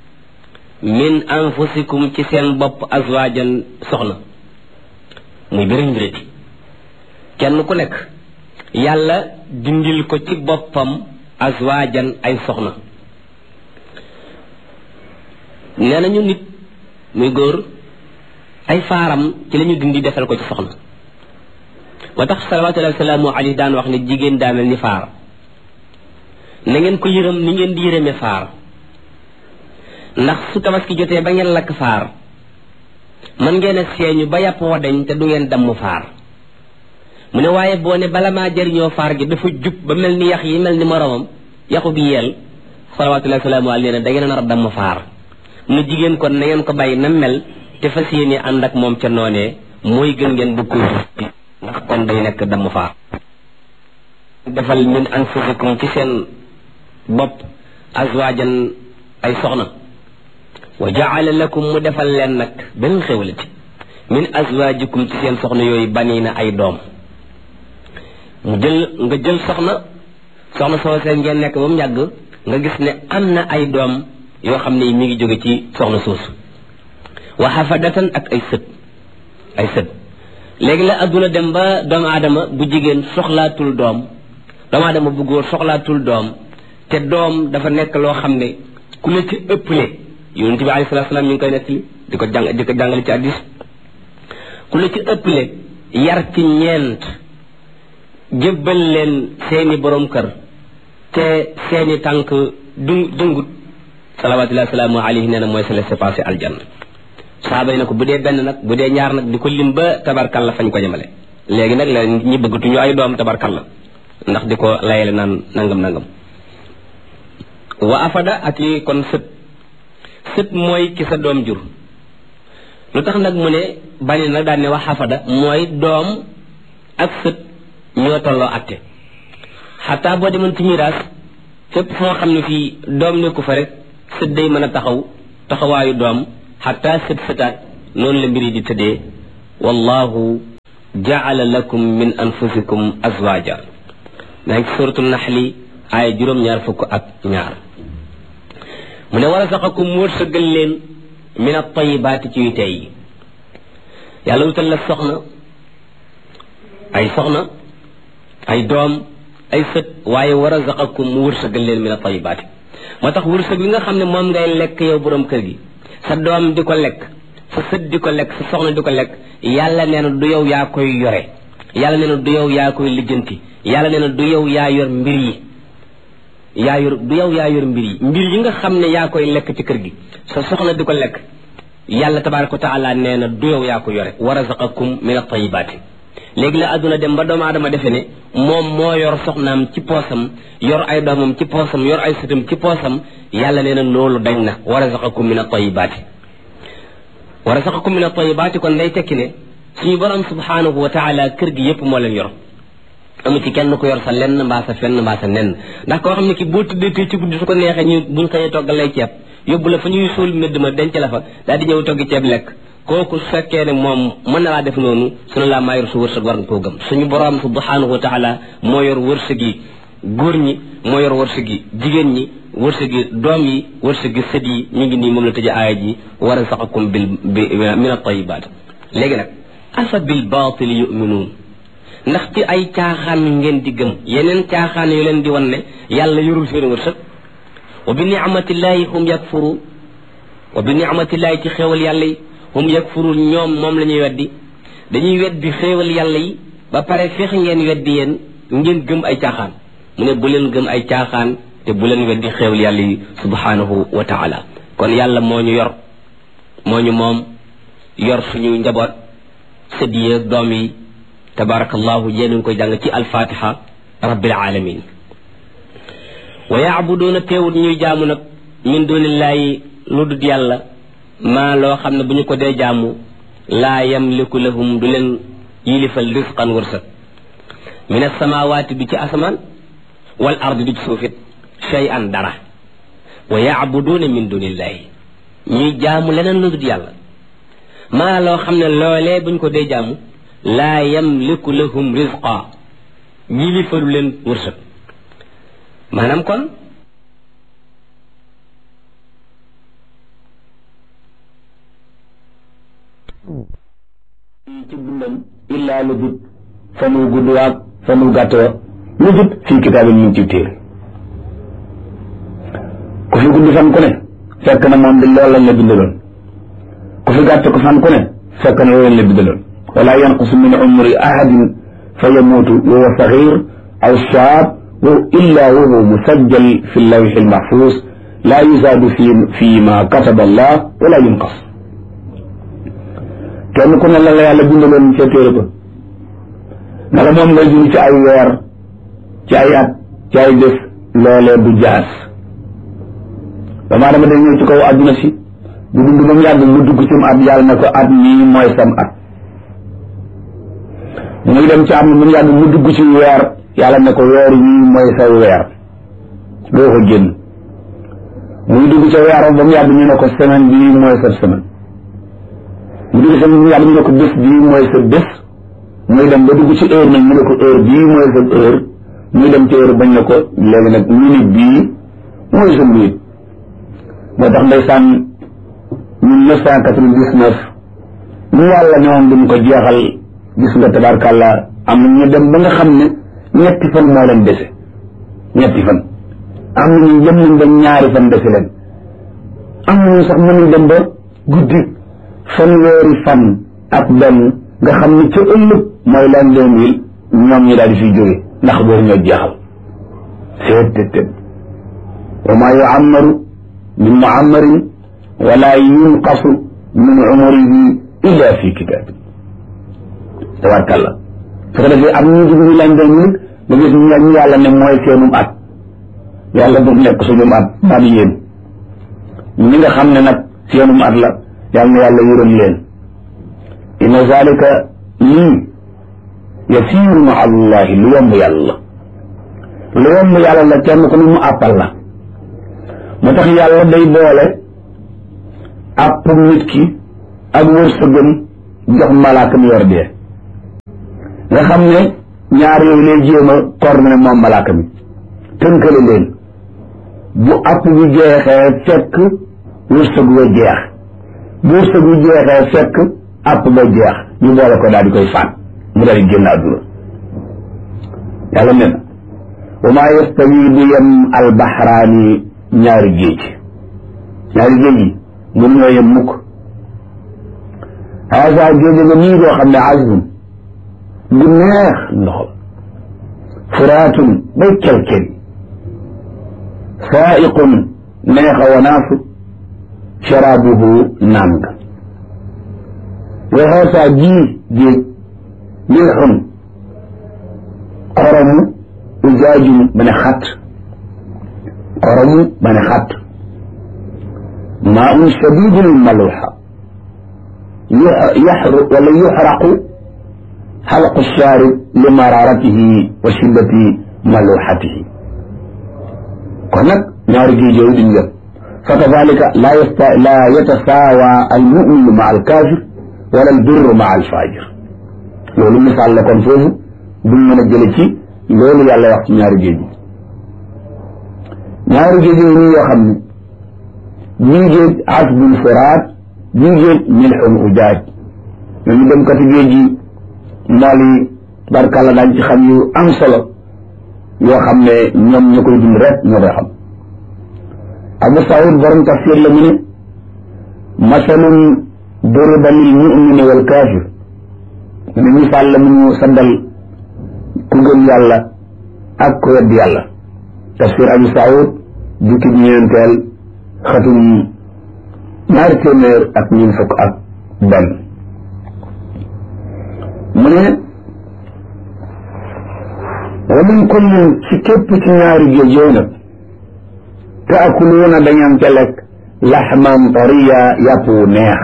min anfusikum ci seen bopp azwaajan soxna muy beneen mbirati kenn ku nekk yàlla dindil ko ci boppam azwaajan ay soxna nee nañu nit muy góor ay faaram ci la ñu dindi defal ko ci soxna moo tax salawatullahi wasalaamu alayhi daan wax ne jigéen daa mel ni faar na ngeen ko yërëm ni ngeen di yërëme faar ndax su tabaski jotee ba ngeen lakk faar man ngeen a seeñu ba yàpp wa dañ te du ngeen damm faar mu ne waaye boo ne bala maa jëriñoo faar gi dafa jub ba mel ni yax yi mel ni moromam yaxu bi yeel salawatullahi wasalaamu alayhi ne da ngeen a nar a damm faar mu ne jigéen kon na ngeen ko bàyyi na mel te fas yéene ànd ak moom ca noonee mooy gën ngeen bëgg ko ndax kon day nekk damm faar defal min anfusikum ci seen bopp azwaajan ay soxna wa jaala lakum mu defal leen nag benn xewlati min azwaajikum ci seen soxna yooyu baniina ay doom mu jël nga jël soxna soxna soo seen ngeen nekk ba mu yàgg nga gis ne am na ay doom yoo xam ne mi ngi jóge ci soxna soosu wa hafadatan ak ay sët ay sët léegi la adduna dem ba doomu aadama bu jigéen soxlaatul doom doomu aadama bu góor soxlaatul doom te doom dafa nekk loo xam ne ku la ci ëpple yonent bi alayhi salaatu salaam ñu ngi koy nettali di ko jàng di ko jàngale ci hadiis ku la ci ëpple yar ci ñeent jébbal leen seeni borom kër te seeni tànk du dëngut salawaatullahi salaamu alayhi nee na mooy sa laissez-passer aljanna saaba yi na ko bu dee benn nag bu dee ñaar nag di ko lim ba tabarkalla fañ ko jëmale léegi nag la ñi bëggatuñu ay doom tabarkalla ndax di ko layale naan nangam nangam wa afada ak yi kon sët sët mooy ki sa doom jur lu tax nag mu ne bani nag daan ne wax afada mooy doom ak sët ñoo tolloo atte xataa boo demoon ci miraas fépp foo xam ne fii doom nekku fa rek sët day mën a taxaw taxawaayu doom xataa sët sëtaat noonu la mbir yi di tëddee wallahu jaala lakum min anfusikum azwaja daa ngi suratul naxli aaya juróom-ñaar fukk ak ñaar mu ne war a saxakum mu wërsëgal leen min at-tayyibaati ci yu tey yi yàlla wutal la soxna ay soxna ay doom ay sët waaye war a saxakum mu wërsëgal leen min at-tayyibaati moo tax wërsëg li nga xam ne moom ngay lekk yow borom kër gi sa doom di ko lekk sa sët di ko lekk sa soxna di ko lekk yàlla nee na du yow yaa koy yore yàlla nee na du yow yaa koy lijjanti yàlla nee na du yow yaa yor mbir yi yaa yor du yow yaa yor mbir yi mbir yi nga xam ne yaa koy lekk ci kër gi sa soxna di ko lekk yàlla tabaaraka wa taala nee na du yow yaa ko yore wa razaqakum min at-tayyibaati léegi la àdduna dem ba doomu aadama defe ne moom moo yor soxnaam ci poosam yor ay doomam ci poosam yor ay sëtam ci poosam yàlla nee na loolu dañ na wa razaqakum min at-tayyibaati wa razaqakum min at-tayyibaati kon day tekki ne suñu borom subhaanahu wa taala kër gi yépp moo leen yor amu ci kenn ko yor sa lenn mbaa sa fenn mbaa sa nenn ndax koo xam ne ki boo tuddee tey ci guddi su ko neexee ñu buñ xëyee toggal lay ceeb yóbbu la fa ñuy suul mbedd ma denc la fa daal di ñëw toggi ceeb lekk kooku su fekkee ne moom mën na laa def noonu sunu laa maa yor su wërsëg war nga koo gëm suñu borom subhanahu wa taala moo yor wërsëg yi góor ñi moo yor wërsëg yi jigéen ñi wërsëg yi doom yi wërsëg yi sët yi ñu ngi nii moom la tëjee aaya ji wa razaqakum bil min at-tayyibaat léegi nag afa bil baatili yu'minuun ndax ci ay caaxaan ngeen di gëm yeneen caaxaan yu leen di wan ne yàlla yorul seen wërsëg wa bi ni'matillahi hum yakfuru wa bi ni'matillahi ci xéewal yàlla yi hum yakfuru ñoom moom la ñuy weddi dañuy weddi xéewal yàlla yi ba pare fexe ngeen weddi yéen ngeen gëm ay caaxaan mu ne bu leen gëm ay caaxaan te bu leen weddi xéewal yàlla yi subhanahu wa taala kon yàlla moo ñu yor moo ñu moom yor suñu njaboot sët yi ak doom yi tabarakallahu yéen ngi koy jàng ci alfatiha rabbil alamin wa yaabuduuna teewut ñuy jaamu nag min dunillahi lu dut yàlla maa loo xam ne bu ñu ko dee jaamu laa yamliku lahum du leen yilifal risqan wërsëg min asamawaati du ci asamaan wal ardi du ci suufit shay'an dara wa yaabuduuna min dunillahi ñuy jaamu leneen lu dut yàlla maa loo xam ne loolee bu ñu ko dee jaamu laa yamliku lahum rizqa yilifalu leen wërsëg maanaam kon ci dundam illaa lu jut fa mu gudd waag fa mu gàtt wa lu jut fii kitaabin ñu ngi ci téere ku fi gudd fan ku ne fekk na moom di loolu lañ la bindaloon ku fi gàtt ko fan ku ne fekk na loolu lañ la bindaloon wala yanqusu min umri ahadin fa yamuutu wa huwa saxiir aw shaab illa wa huwa musajjal fi lawxi almaxfuus laa yuzaadu fi fi ma kataba allah wala yunqas kenn ku ne la la yàlla bindaloon ca téere ba naka moom ngay dund ci ay weer ci ay at ci ay bés loolee du jaas damaa dama day ñëw ci kaw àdduna si bu dund ba mu yàgg mu dugg ci mu at yàlla na ko at mii mooy sam at muy dem ci at mi mu yàgg mu dugg ci weer yàlla ne ko weer yii mooy sa weer doo ko génn muy dugg ca weeram ba mu yàgg ñu ne ko semaine bii mooy sa semaine mu dugg sa mu yàgg ñu ne ko bés bii mooy sa bés muy dem ba dugg ci heure nag ñu ne ko heure bii mooy sa heure muy dem ci heure bañ ne ko léegi nag minute bii mooy sa minute moo tax ndeysaan mille neuf cent quatre-vingt-dix-neuf ñu yàlla ne woon duñ ko jeexal gis nga tabarkàlla am na ñu dem ba nga xam ne ñetti fan moo leen dese ñetti fan am na ñu jëm nañ ba ñaari fan dese leen am na ñu sax mënuñ dem ba guddi fanweeri fan ak benn nga xam ne ca ëllëg mooy l'an deux mille ñoom ñi daal di fiy jóge ndax boobu ñoo jeexal seet tét tét wa maa yuammaru min muammarin wala yunqasu min umrihi illa fi kitaabin tabarkàlla su ko defee am ñu jug ñu l'an deux mille nga gis ñu yàlla ne mooy seenum at yàlla bu nekk suñum at maa di yéen ñi nga xam ne nag seenum at la yàlla na yàlla yërëm leen inna zalika lii yasiiru ma allahi lu yomb yàlla lu yomb yàlla la kenn ku ne mu àppal la moo tax yàlla day boole àpp nit ki ak wërsëgam jox malaaka mi yor dee nga xam ne ñaar yooyu lay jéem a coordonné moom malaaka mi tënkale leen bu app bi jeexee fekk wërsëg wa jeex bu wërsëg bi jeexee fekk app ba jeex ñu boole ko daal di koy faat mu daal di génn àdduna yàlla ne na wa maa yastawi du yem albaxraani ñaari géej ñaari géej yi mun ñoo yem mukk haasa géej nga nii doo xam ne azbun gu neex ndoxam furaatun bay kelkel saaiqun neexa wanaasu sharaabuhu naan nga wa haasa jii géej milxun xoromu ujaajum ba ne xat xoromu ba ne xat maa un shadidul maluxa yaxru wala yuxraqu xalqu shaarib li mararatihi wa shiddati maluxatihi kon nag ñaari géej yooyu duñ yëpp fa kadalika laa yasta laa yatasaawa almuminu ma alkaafir wala albirru ma alfajir loolu misaal la kon foofu duñ mën a jële ci loolu yàlla wax ci ñaari géej yi ñaari géej yooyu nii yoo xam ne bii géej asbun furaat bii géej milxun ujaaj ñooñu dem kati géej yi mool yi barkàlla daañ ci xam yu am solo yoo xam ne ñoom ñoo koy dund rek ñoo koy xam Abu Saoud borom tafsir la mu ne masalun duriba lil mumini wal kaafir mu ne misaal la mu ñu saddal ku gëm yàlla ak ku wedd yàlla tafsir Abu Saoud jukki ñeenteel xatum ñaari téeméer ak ñeent fukk ak benn mu ne wa min kullin ci képp ci ñaari géej yooyu nag taakuluuna dañam ca lekk laxman tariya yàpp wu neex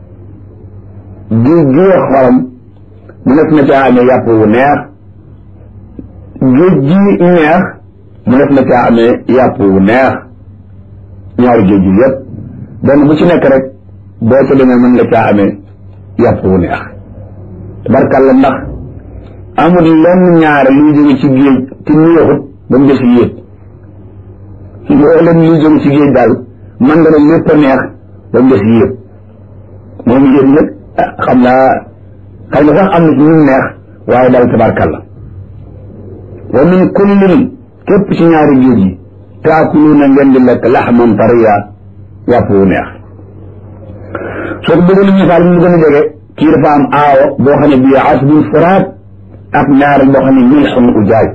géej gi xorom mu nekk na caa amee yàpp wu neex géej gi neex mu nekk na caa amee yàpp wu neex ñaari géej yi yëpp benn bu ci nekk rek boo ca demee mën nga caa amee yàpp wu neex tabarkàlla ndax amul lenn ñaare luy jóge ci géej te neexut ba mu des yéeg loo leen luy jóge ci géej daal man nga ne lépp a neex ba mu des yéeg moom yéeg nag xam naa xëy na sax am na ci ñu neex waaye daal tabarkàlla wa min kullin képp ci ñaari géej yi taakuluuna ngeen di lekk laxman tariya yàpp wu neex soo ko bëggoon a misaal mu gën a jege kii dafa am aawo boo xam ne bii asbun furaat ak ñaar boo xam ne milxun ujaaj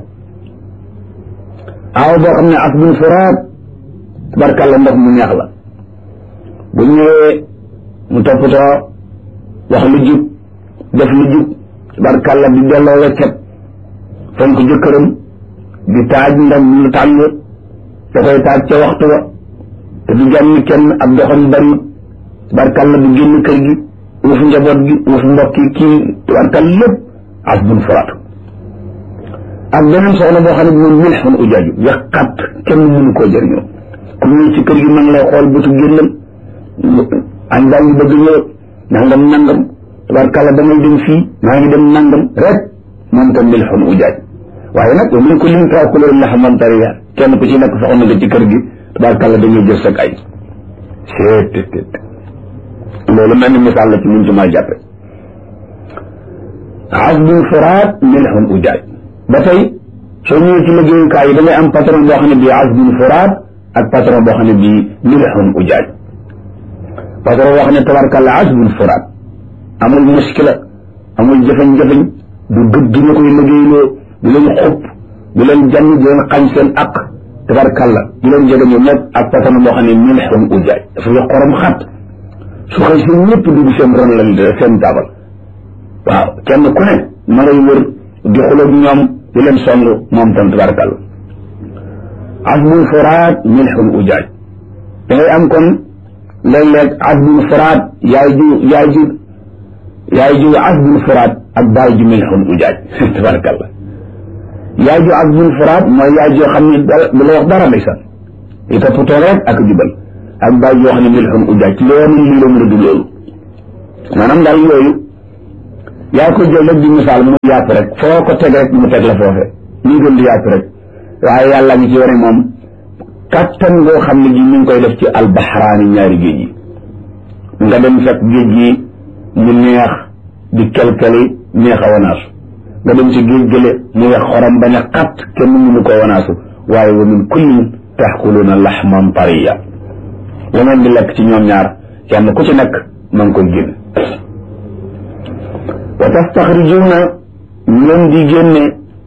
aawo boo xam ne asbun furaat tabarkàlla ndox mu neex la bu ñëwee mu toppatoo wax lu jub def lu jub tabarkàlla di delloo weccet fonk jëkkëram di taaj ndam lu tàng da koy taaj ca waxtu wa te du jànni kenn ab doxam bari tabarkàlla du génn kër gi uuf njaboot gi uuf mbokk yi kii tabarkàlla lépp asbun furaat ak beneen soxna boo xam ne moom milxun ujaaju yàqat kenn mënu koo jëriñoo ku ñëw ci kër gi man lay xool bëtu génnam añ baa ngi bëgg ñëw nangam nangam tabarkàlla damay dem fii maa ngi dem nangam rek moom tam milxun ujaaj waaye nag wa min kullin taakuluuna laxman tariya kenn ku ci nekk soxna nga ci kër gi tabarkàlla dañuy jël sa ay seet loolu mel ni misaal la ci mun ci maa jàppe asbun furaat milxun ujaaj ba tey soo ñëwee ci liggéeyukaay yi da ngay am patron boo xam ne bii asbun furaat ak patron boo xam ne bii milxun ujaaj patron boo xam ne tabarkàlla asbun furaat amul muskila amul jafeñ-jafeñ du gëdd ñu koy liggéeyloo du leen xupp du leen jànn du leen xañ seen aq tabarkàlla du leen jege ñoom ñëpp ak patron boo xam ne milxun ujaaj dafa yo xorom xat su xëy si ñëpp dugg seen ron la seen tabal waaw kenn ku ne ma ngay wër di xuloog ñoom di leen song moom tam tabarkàlla asbun furaat milxun ujaaj da ngay am kon léeg-léeg asbun furaat yaay ju yaay ju yaay ju asbun furaat ak baay ju milxun ujaaj tabarkàlla yaay ju asbun furaat mooy yaay joo xam ne du la wax dara ndeysaan i toppatoo rek ak jubal ak baay joo xam ne milxun ujaaj loolu lii la mën a du loolu maanaam daal yooyu yaa ko jël rek di misaal mu yàpp rek foo ko teg rek mu teg la foofe ñu gën di yàpp rek waaye yàlla ngi ci wane moom kattan ngoo xam ne gi mi ngi koy def ci albaxraani ñaari géej yi nga dem fekk géej gi mu neex di kelkeli neex a wanaasu nga dem ci géej gële mu wex xorom bañ a xat kenn mënu ko wanaasu waaye wa min kullin taxkuluuna laxman tariya la ngeen di lekk ci ñoom ñaar kenn ku ci nekk ma ngi koy génn wa tastaxrijuuna ngeen di génne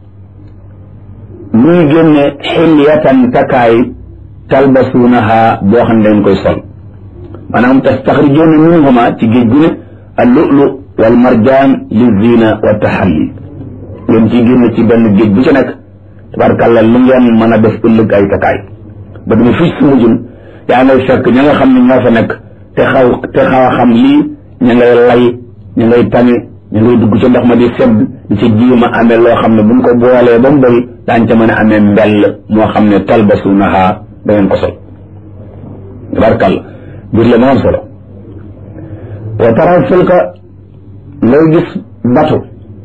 muy génne xilyatan takaay talbasuunaha boo xam ne dañ koy sol maanaam tastaxrijuuna minhuma ci géej gu ne al lu'lu wal marjaan li zina wa taxalli ngeen ciy génne ci benn géej bu ci nekk tabarkàlla lu ngeen mën a def ëllëg ay takaay ba dama fii su mujjun yaa ngay fekk ña nga xam ne ñoo fa nekk te xaw te xaw a xam lii ña ngay lay ña ngay tame ña ngay dugg ca ndox ma di sedd di ca jiima amee loo xam ne buñ ko boolee ba mu bëri daañ ca mën a amee mbell moo xam ne talbasuunaha da ngeen ko sol tabarkàlla biir la moom solo wa tara fulka ngay gis batu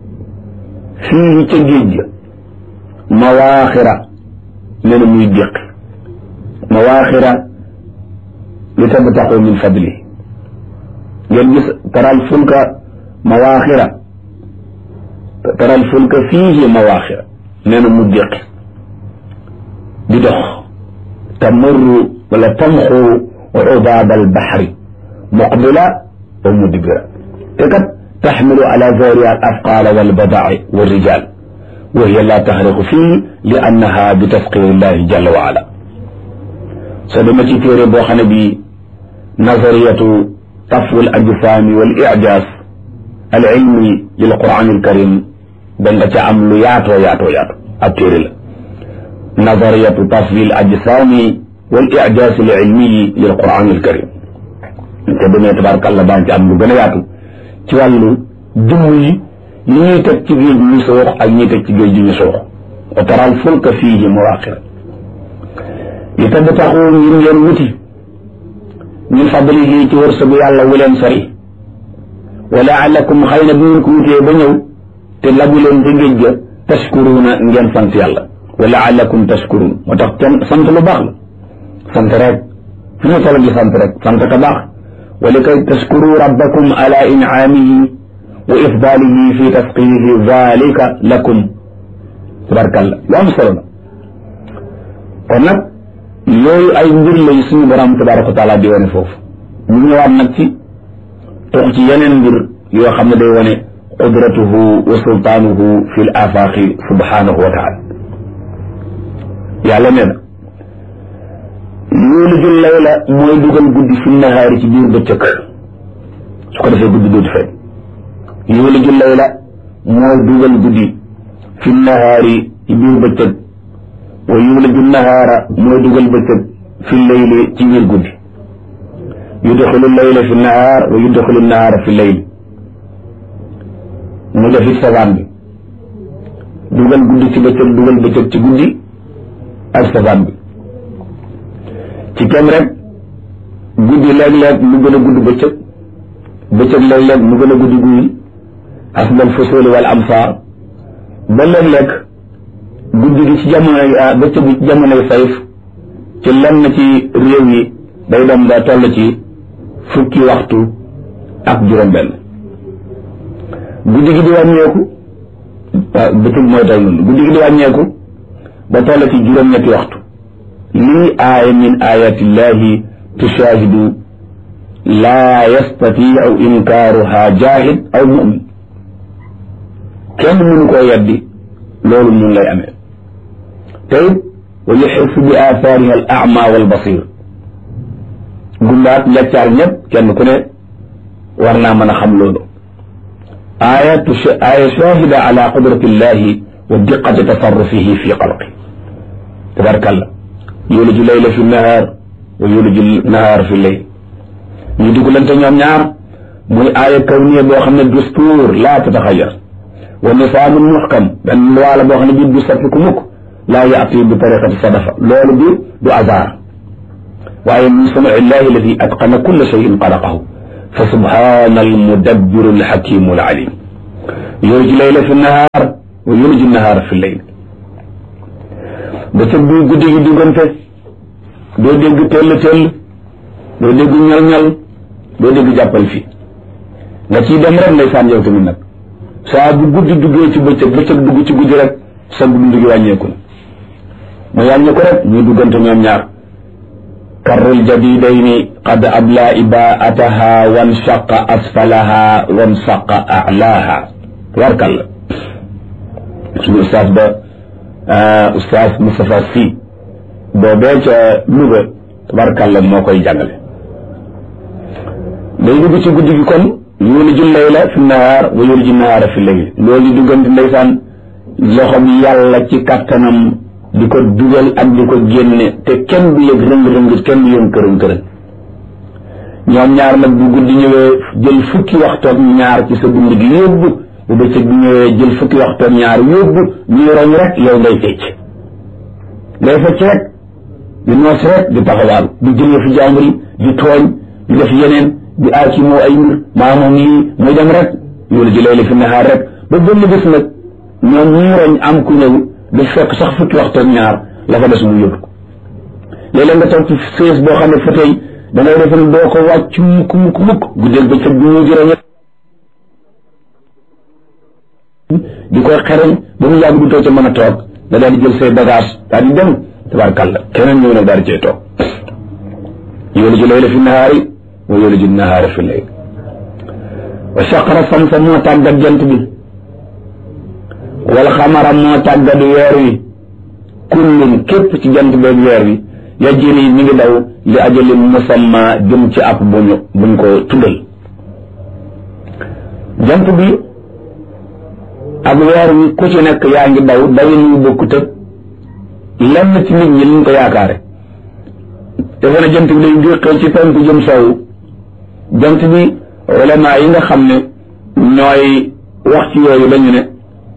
fii ca géej ga mawaaxira nee na muy déqi mawaaxira li tabtaxu min fadli ngeen gis taral fulka mawaaxira taral fulka fiihi mawaaxira nee na mu déqi di dox tamurru wala tamxu ubaab albaxri muqbila wa mudbira te kat taxmilu ala zariha al afqaala walbadaa'i walrijal wa hiya la taxriqu fii li annaha bi tafqiri llahi jalla wa ala soo dama ci téere boo xam ne bi nazariyatu tafwi al ajsaami wal ijaaz al ilmi lil quran al karim da nga ca am lu yaatoo yaatoo yaatoo ab téere la nazariyatu tafwi al ajsaami wal ijaaz al ilmi lil quran al karim te demee tabaarakallah daan ci am lu gën a yaatu ci wàllu jëmm yi li ñuy teg ci géej ñu soox ak ñuy teg ci géej gi ñu soox wa taral fulka fiihi mawaaxira li tabtaxu ngir ngeen wuti min fadlihi ci wërsëgu yàlla wu leen sori wa laalakum xëy na bu ngeen ko wutee ba ñëw te labu leen ca géej ga tashkuruuna ngeen sant yàlla wa laalakum tashkuruun moo tax kenn sant lu baax la sant rek fi ñu toll di sant rek sant ka baax wa likay tashkuru rabbakum ala incaamihi wa ifdaalihi fi tasqiihi zaalika lakum tabarkalla lu am solo la kon nag yooyu ay mbir lañ suñu borom tabaraka wa taala di wane foofu ñu ñëwaat nag ci tox ci yeneen mbir yoo xam ne day wane qudratuhu wa sultaanuhu fi l afaaqi subhanahu wa taala yàlla nee na yuuliju layla mooy dugal guddi fi nahaari ci biir bëccëg su ko defee guddi dootu feeñ yuuliju layla mooy dugal guddi fi nahaari ci biir bëccëg wa yuuliju nahaara mooy dugal bëccëg fi layli ci biir guddi yudxilu layla fi nahaar wa yudxilu nahaara fi layli mu def it safaan bi dugal guddi ci bëccëg dugal bëccëg ci guddi ak safaan bi ci kem rek guddi léeg-léeg mu gën a gudd bëccëg bëccëg léeg-léeg mu gën a gudd guddi asbal fusuli wal amsaar ba léeg-léeg guddi gi ci jamonoy bëccëg bi ci jamonoy sayf ci lenn ci réew yi day dem ba toll ci fukki waxtu ak juróom-benn guddi gi di wàññeeku waaw bëccëg mooy toll noonu guddi gi di wàññeeku ba toll ci juróom-ñetti waxtu lii aaya min ayatillahi tushaahidu laa yastatiu inkaaruha jaahid aw mumin kenn mënu koo yeddi loolu mun lay amee te it wa yuxissu bi aathaariha al ama wal basir gumbaat njaccaar ñëpp kenn ku ne war naa mën a xam loolu aaya aaya shahida ala qudratillahi wa diqati tasarrufihi fi xalqi tabarakallah yuliju layla fi nahaar wa yuliju nahaar fi layl ñu dugalante ñoom ñaar muy aaya kawniya boo xam ne dustuur laa tataxayar wa nisaamun muxkam benn loi la boo xam ne bii du soppiku mukk laa yaati bi tariqati sadafa loolu bi du hasard waaye min sunai illahi alladi atqana kulla cheyin xalaqahu fa subhana al mudabbiru al hakimu al alim yuliju layla fi nahaar wa yuliju nahaara fi layl bëccëg bi guddi gi duggante doo dégg tell tell doo dégg ñal ñal doo dégg jàppal fii nga ciy dem rek ndeysaan yow tamit nag saa bu guddi duggee ci bëccëg bëccëg dugg ci guddi rek sa dund gi wàññeeku na mu wàññeeku rek ñuy duggante ñoom ñaar karrul jadidayni qad abla ibaataha wanshaqa asfalaha wansaqa a'laha warkal suñu ustaas ba ustaas Moustapha Sy boobee ca Louga tabarkàlla moo koy jàngale day dugg ci guddi gi kon yuliju layla fi nahaar wa yuliju nahaara fi layl loolu duggante ndeysaan loxo bi yàlla ci kàttanam di ko dugal ak di ko génne te kenn du yëg rëng-rëng kenn du yëg kërën-kërën ñoom ñaar nag bu guddi ñëwee jël fukki waxtoog ñaar ci sa dund gi yóbbu bu bëccëg bi ñëwee jël fukki waxtoog ñaar yóbbu ñuy roñ rek yow ngay fecc ngay fecc rek di noos rek di taxawaal di jëlee fi jàmbur yi di tooñ di def yeneen di aaci moo ay mbir maa moom lii muy dem rek yoolu ji layla fi nahaar rek ba benn bés nag ñoom ñuy roñ am ku ñëw du fekk sax fukki waxtu ak ñaar la fa des mu yóbbu ko léeg-léeg nga toog ci sées boo xam ne fa tey da ngay defe ne doo ko wàcc mukk mukk mukk guddeeg bëccëg bi ñu jëre ñett di koy xereñ ba mu yàgg du too ca mën a toog nga daal di jël say bagage daal di dem tabarkàlla keneen ñëw nag daal di cay toog yuliju layla fi nahaari wa yuliju nahaara fi layl wa shaqara samsa moo tàggat jant bi wal xamara moo tàggat weer wi kullun képp ci jant beeg weer wi yajri mi ngi daw li ajalin musamma jëm ci ab buñu buñ ko tuddal jant bi ak weer wi ku ci nekk yaa ngi daw dawin wu bokkut ak lenn ci nit ñi liñ ko yaakaare defe na jant bi day njuqee ci penku jëm soowu jant bi ulama yi nga xam ne ñooy wax ci yooyu dañu ne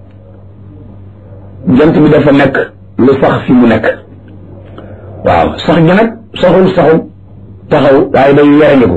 jant bi dafa nekk lu sax fi mu nekk waaw sax gi nag saxul saxul taxaw waaye day werandiku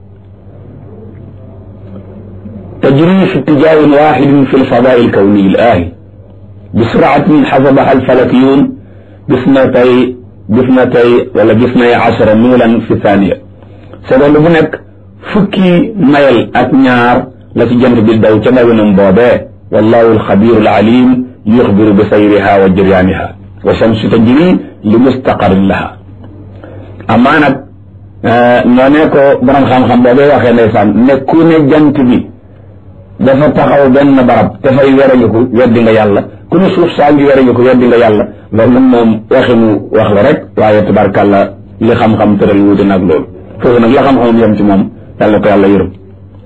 tajri fi tijahin waxidin fi lfadai alkawni ilahi bisraatin xasabaha alfalakiyun bisnatay bisnatay wala bisnay ashara milan fi thaniya seconde bu nekk fukki mayel ak ñaar la ci jant bi daw ca dawinam boobee wallahu alxabiru alalim yuxbiru bi sayriha wa jiryaaniha wa shamsu tajri li mustaqarin laha amaa nag noo ne ko borom xam-xam boobee waxee ndeysaan ne ku ne jant bi dafa taxaw benn barab dafay werangiku weddi nga yàlla ku ne suuf saa ngi werangiku weddi nga yàlla loolu nag moom waxinu wax la rek waaye tabarkàlla li xam-xam tëral wuute nag loolu foofu nag la xam-xamam yem ci moom yàlla ko yàlla yërëm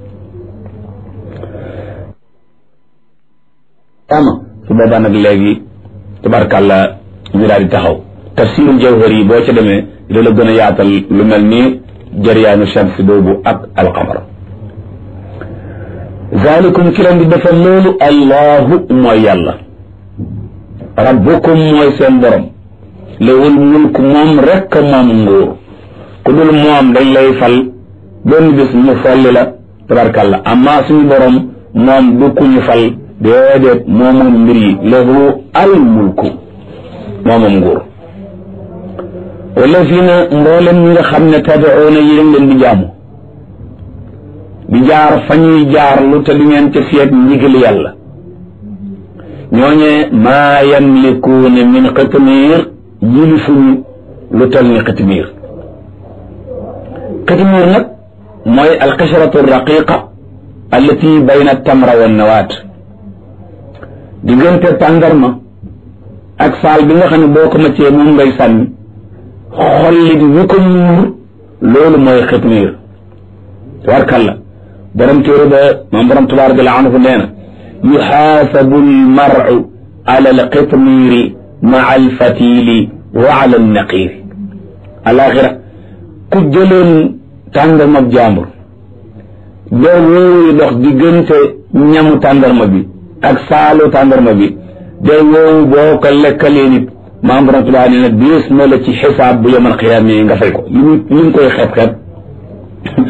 ama su boobaa nag léegi tabarkàlla ñu daal di taxaw tafsirul jawhar yi boo ca demee dina la gën a yaatal lu mel ni jariyaanu shams boobu ak alqamar zalikum ki leen di defal loolu allahu mooy yàlla rabbukum mooy seen borom lewul mulk moom rekk moom nguur ku dul moom dañ lay fal benn bis mu folli la tabarkàlla amma suñu borom moom du ku ñu fal déedéet moomoom mbir yi lahu al mulku moomoom nguur wala fii na mboolem ñi nga xam ne tad'uuna yi dañ leen di jaamu di jaar fa ñuy jaar lu te du ngeen ca seet ndigal yàlla ñooñee maa yamlikuuna min qitmiir yilifuñu lu tol ni qitmiir qitmiir nag mooy alqishratu raqiqa allati bayna tamra wa nawaat diggante tàndarma ak saal bi nga xam ne boo ko maccee moom ngay sànni xollit wi ko muur loolu mooy qitmiir tabarkalla borom téere ba moom borom tabaaraka wa anhu nee na yuxaasabu almaru ala alqitmiiri maa alfatili wa ala alnaqiiri alaxira ku jëloon tàndarma jàmbur doo wóowu dox diggante ñamu tàndarma bi ak saalu tàndarma bi day woowu boo ko lekkalee nit maam borom tabaaraka nee na diis na la ci xisaab bu yemal xiyaam yi nga fay ko li mu li mu koy xeeb xeeb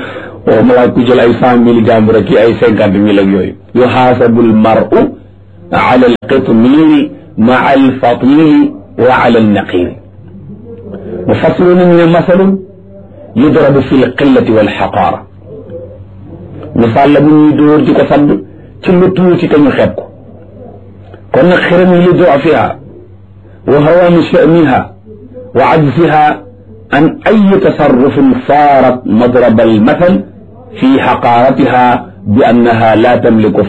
oo ma laa ku jël ay cent mille jàmbur ak ay cinquante mille ak yooyu yuxaasabu almaru ala alqitmiri maa alfatili wa ala alnaqiri mufassiruna ñu ne masalun yudrabu fi lqillati walxaqaara misaal la bu ñuy dóor di ko sadd ci lu tuuti te ñu xeeb ko kon nag xiram yi li dofiha wa hawaani sha'niha wa ajziha an ay tasarrufin saarat madraba almathal fi xaqaaratiha bi annaha la tamliku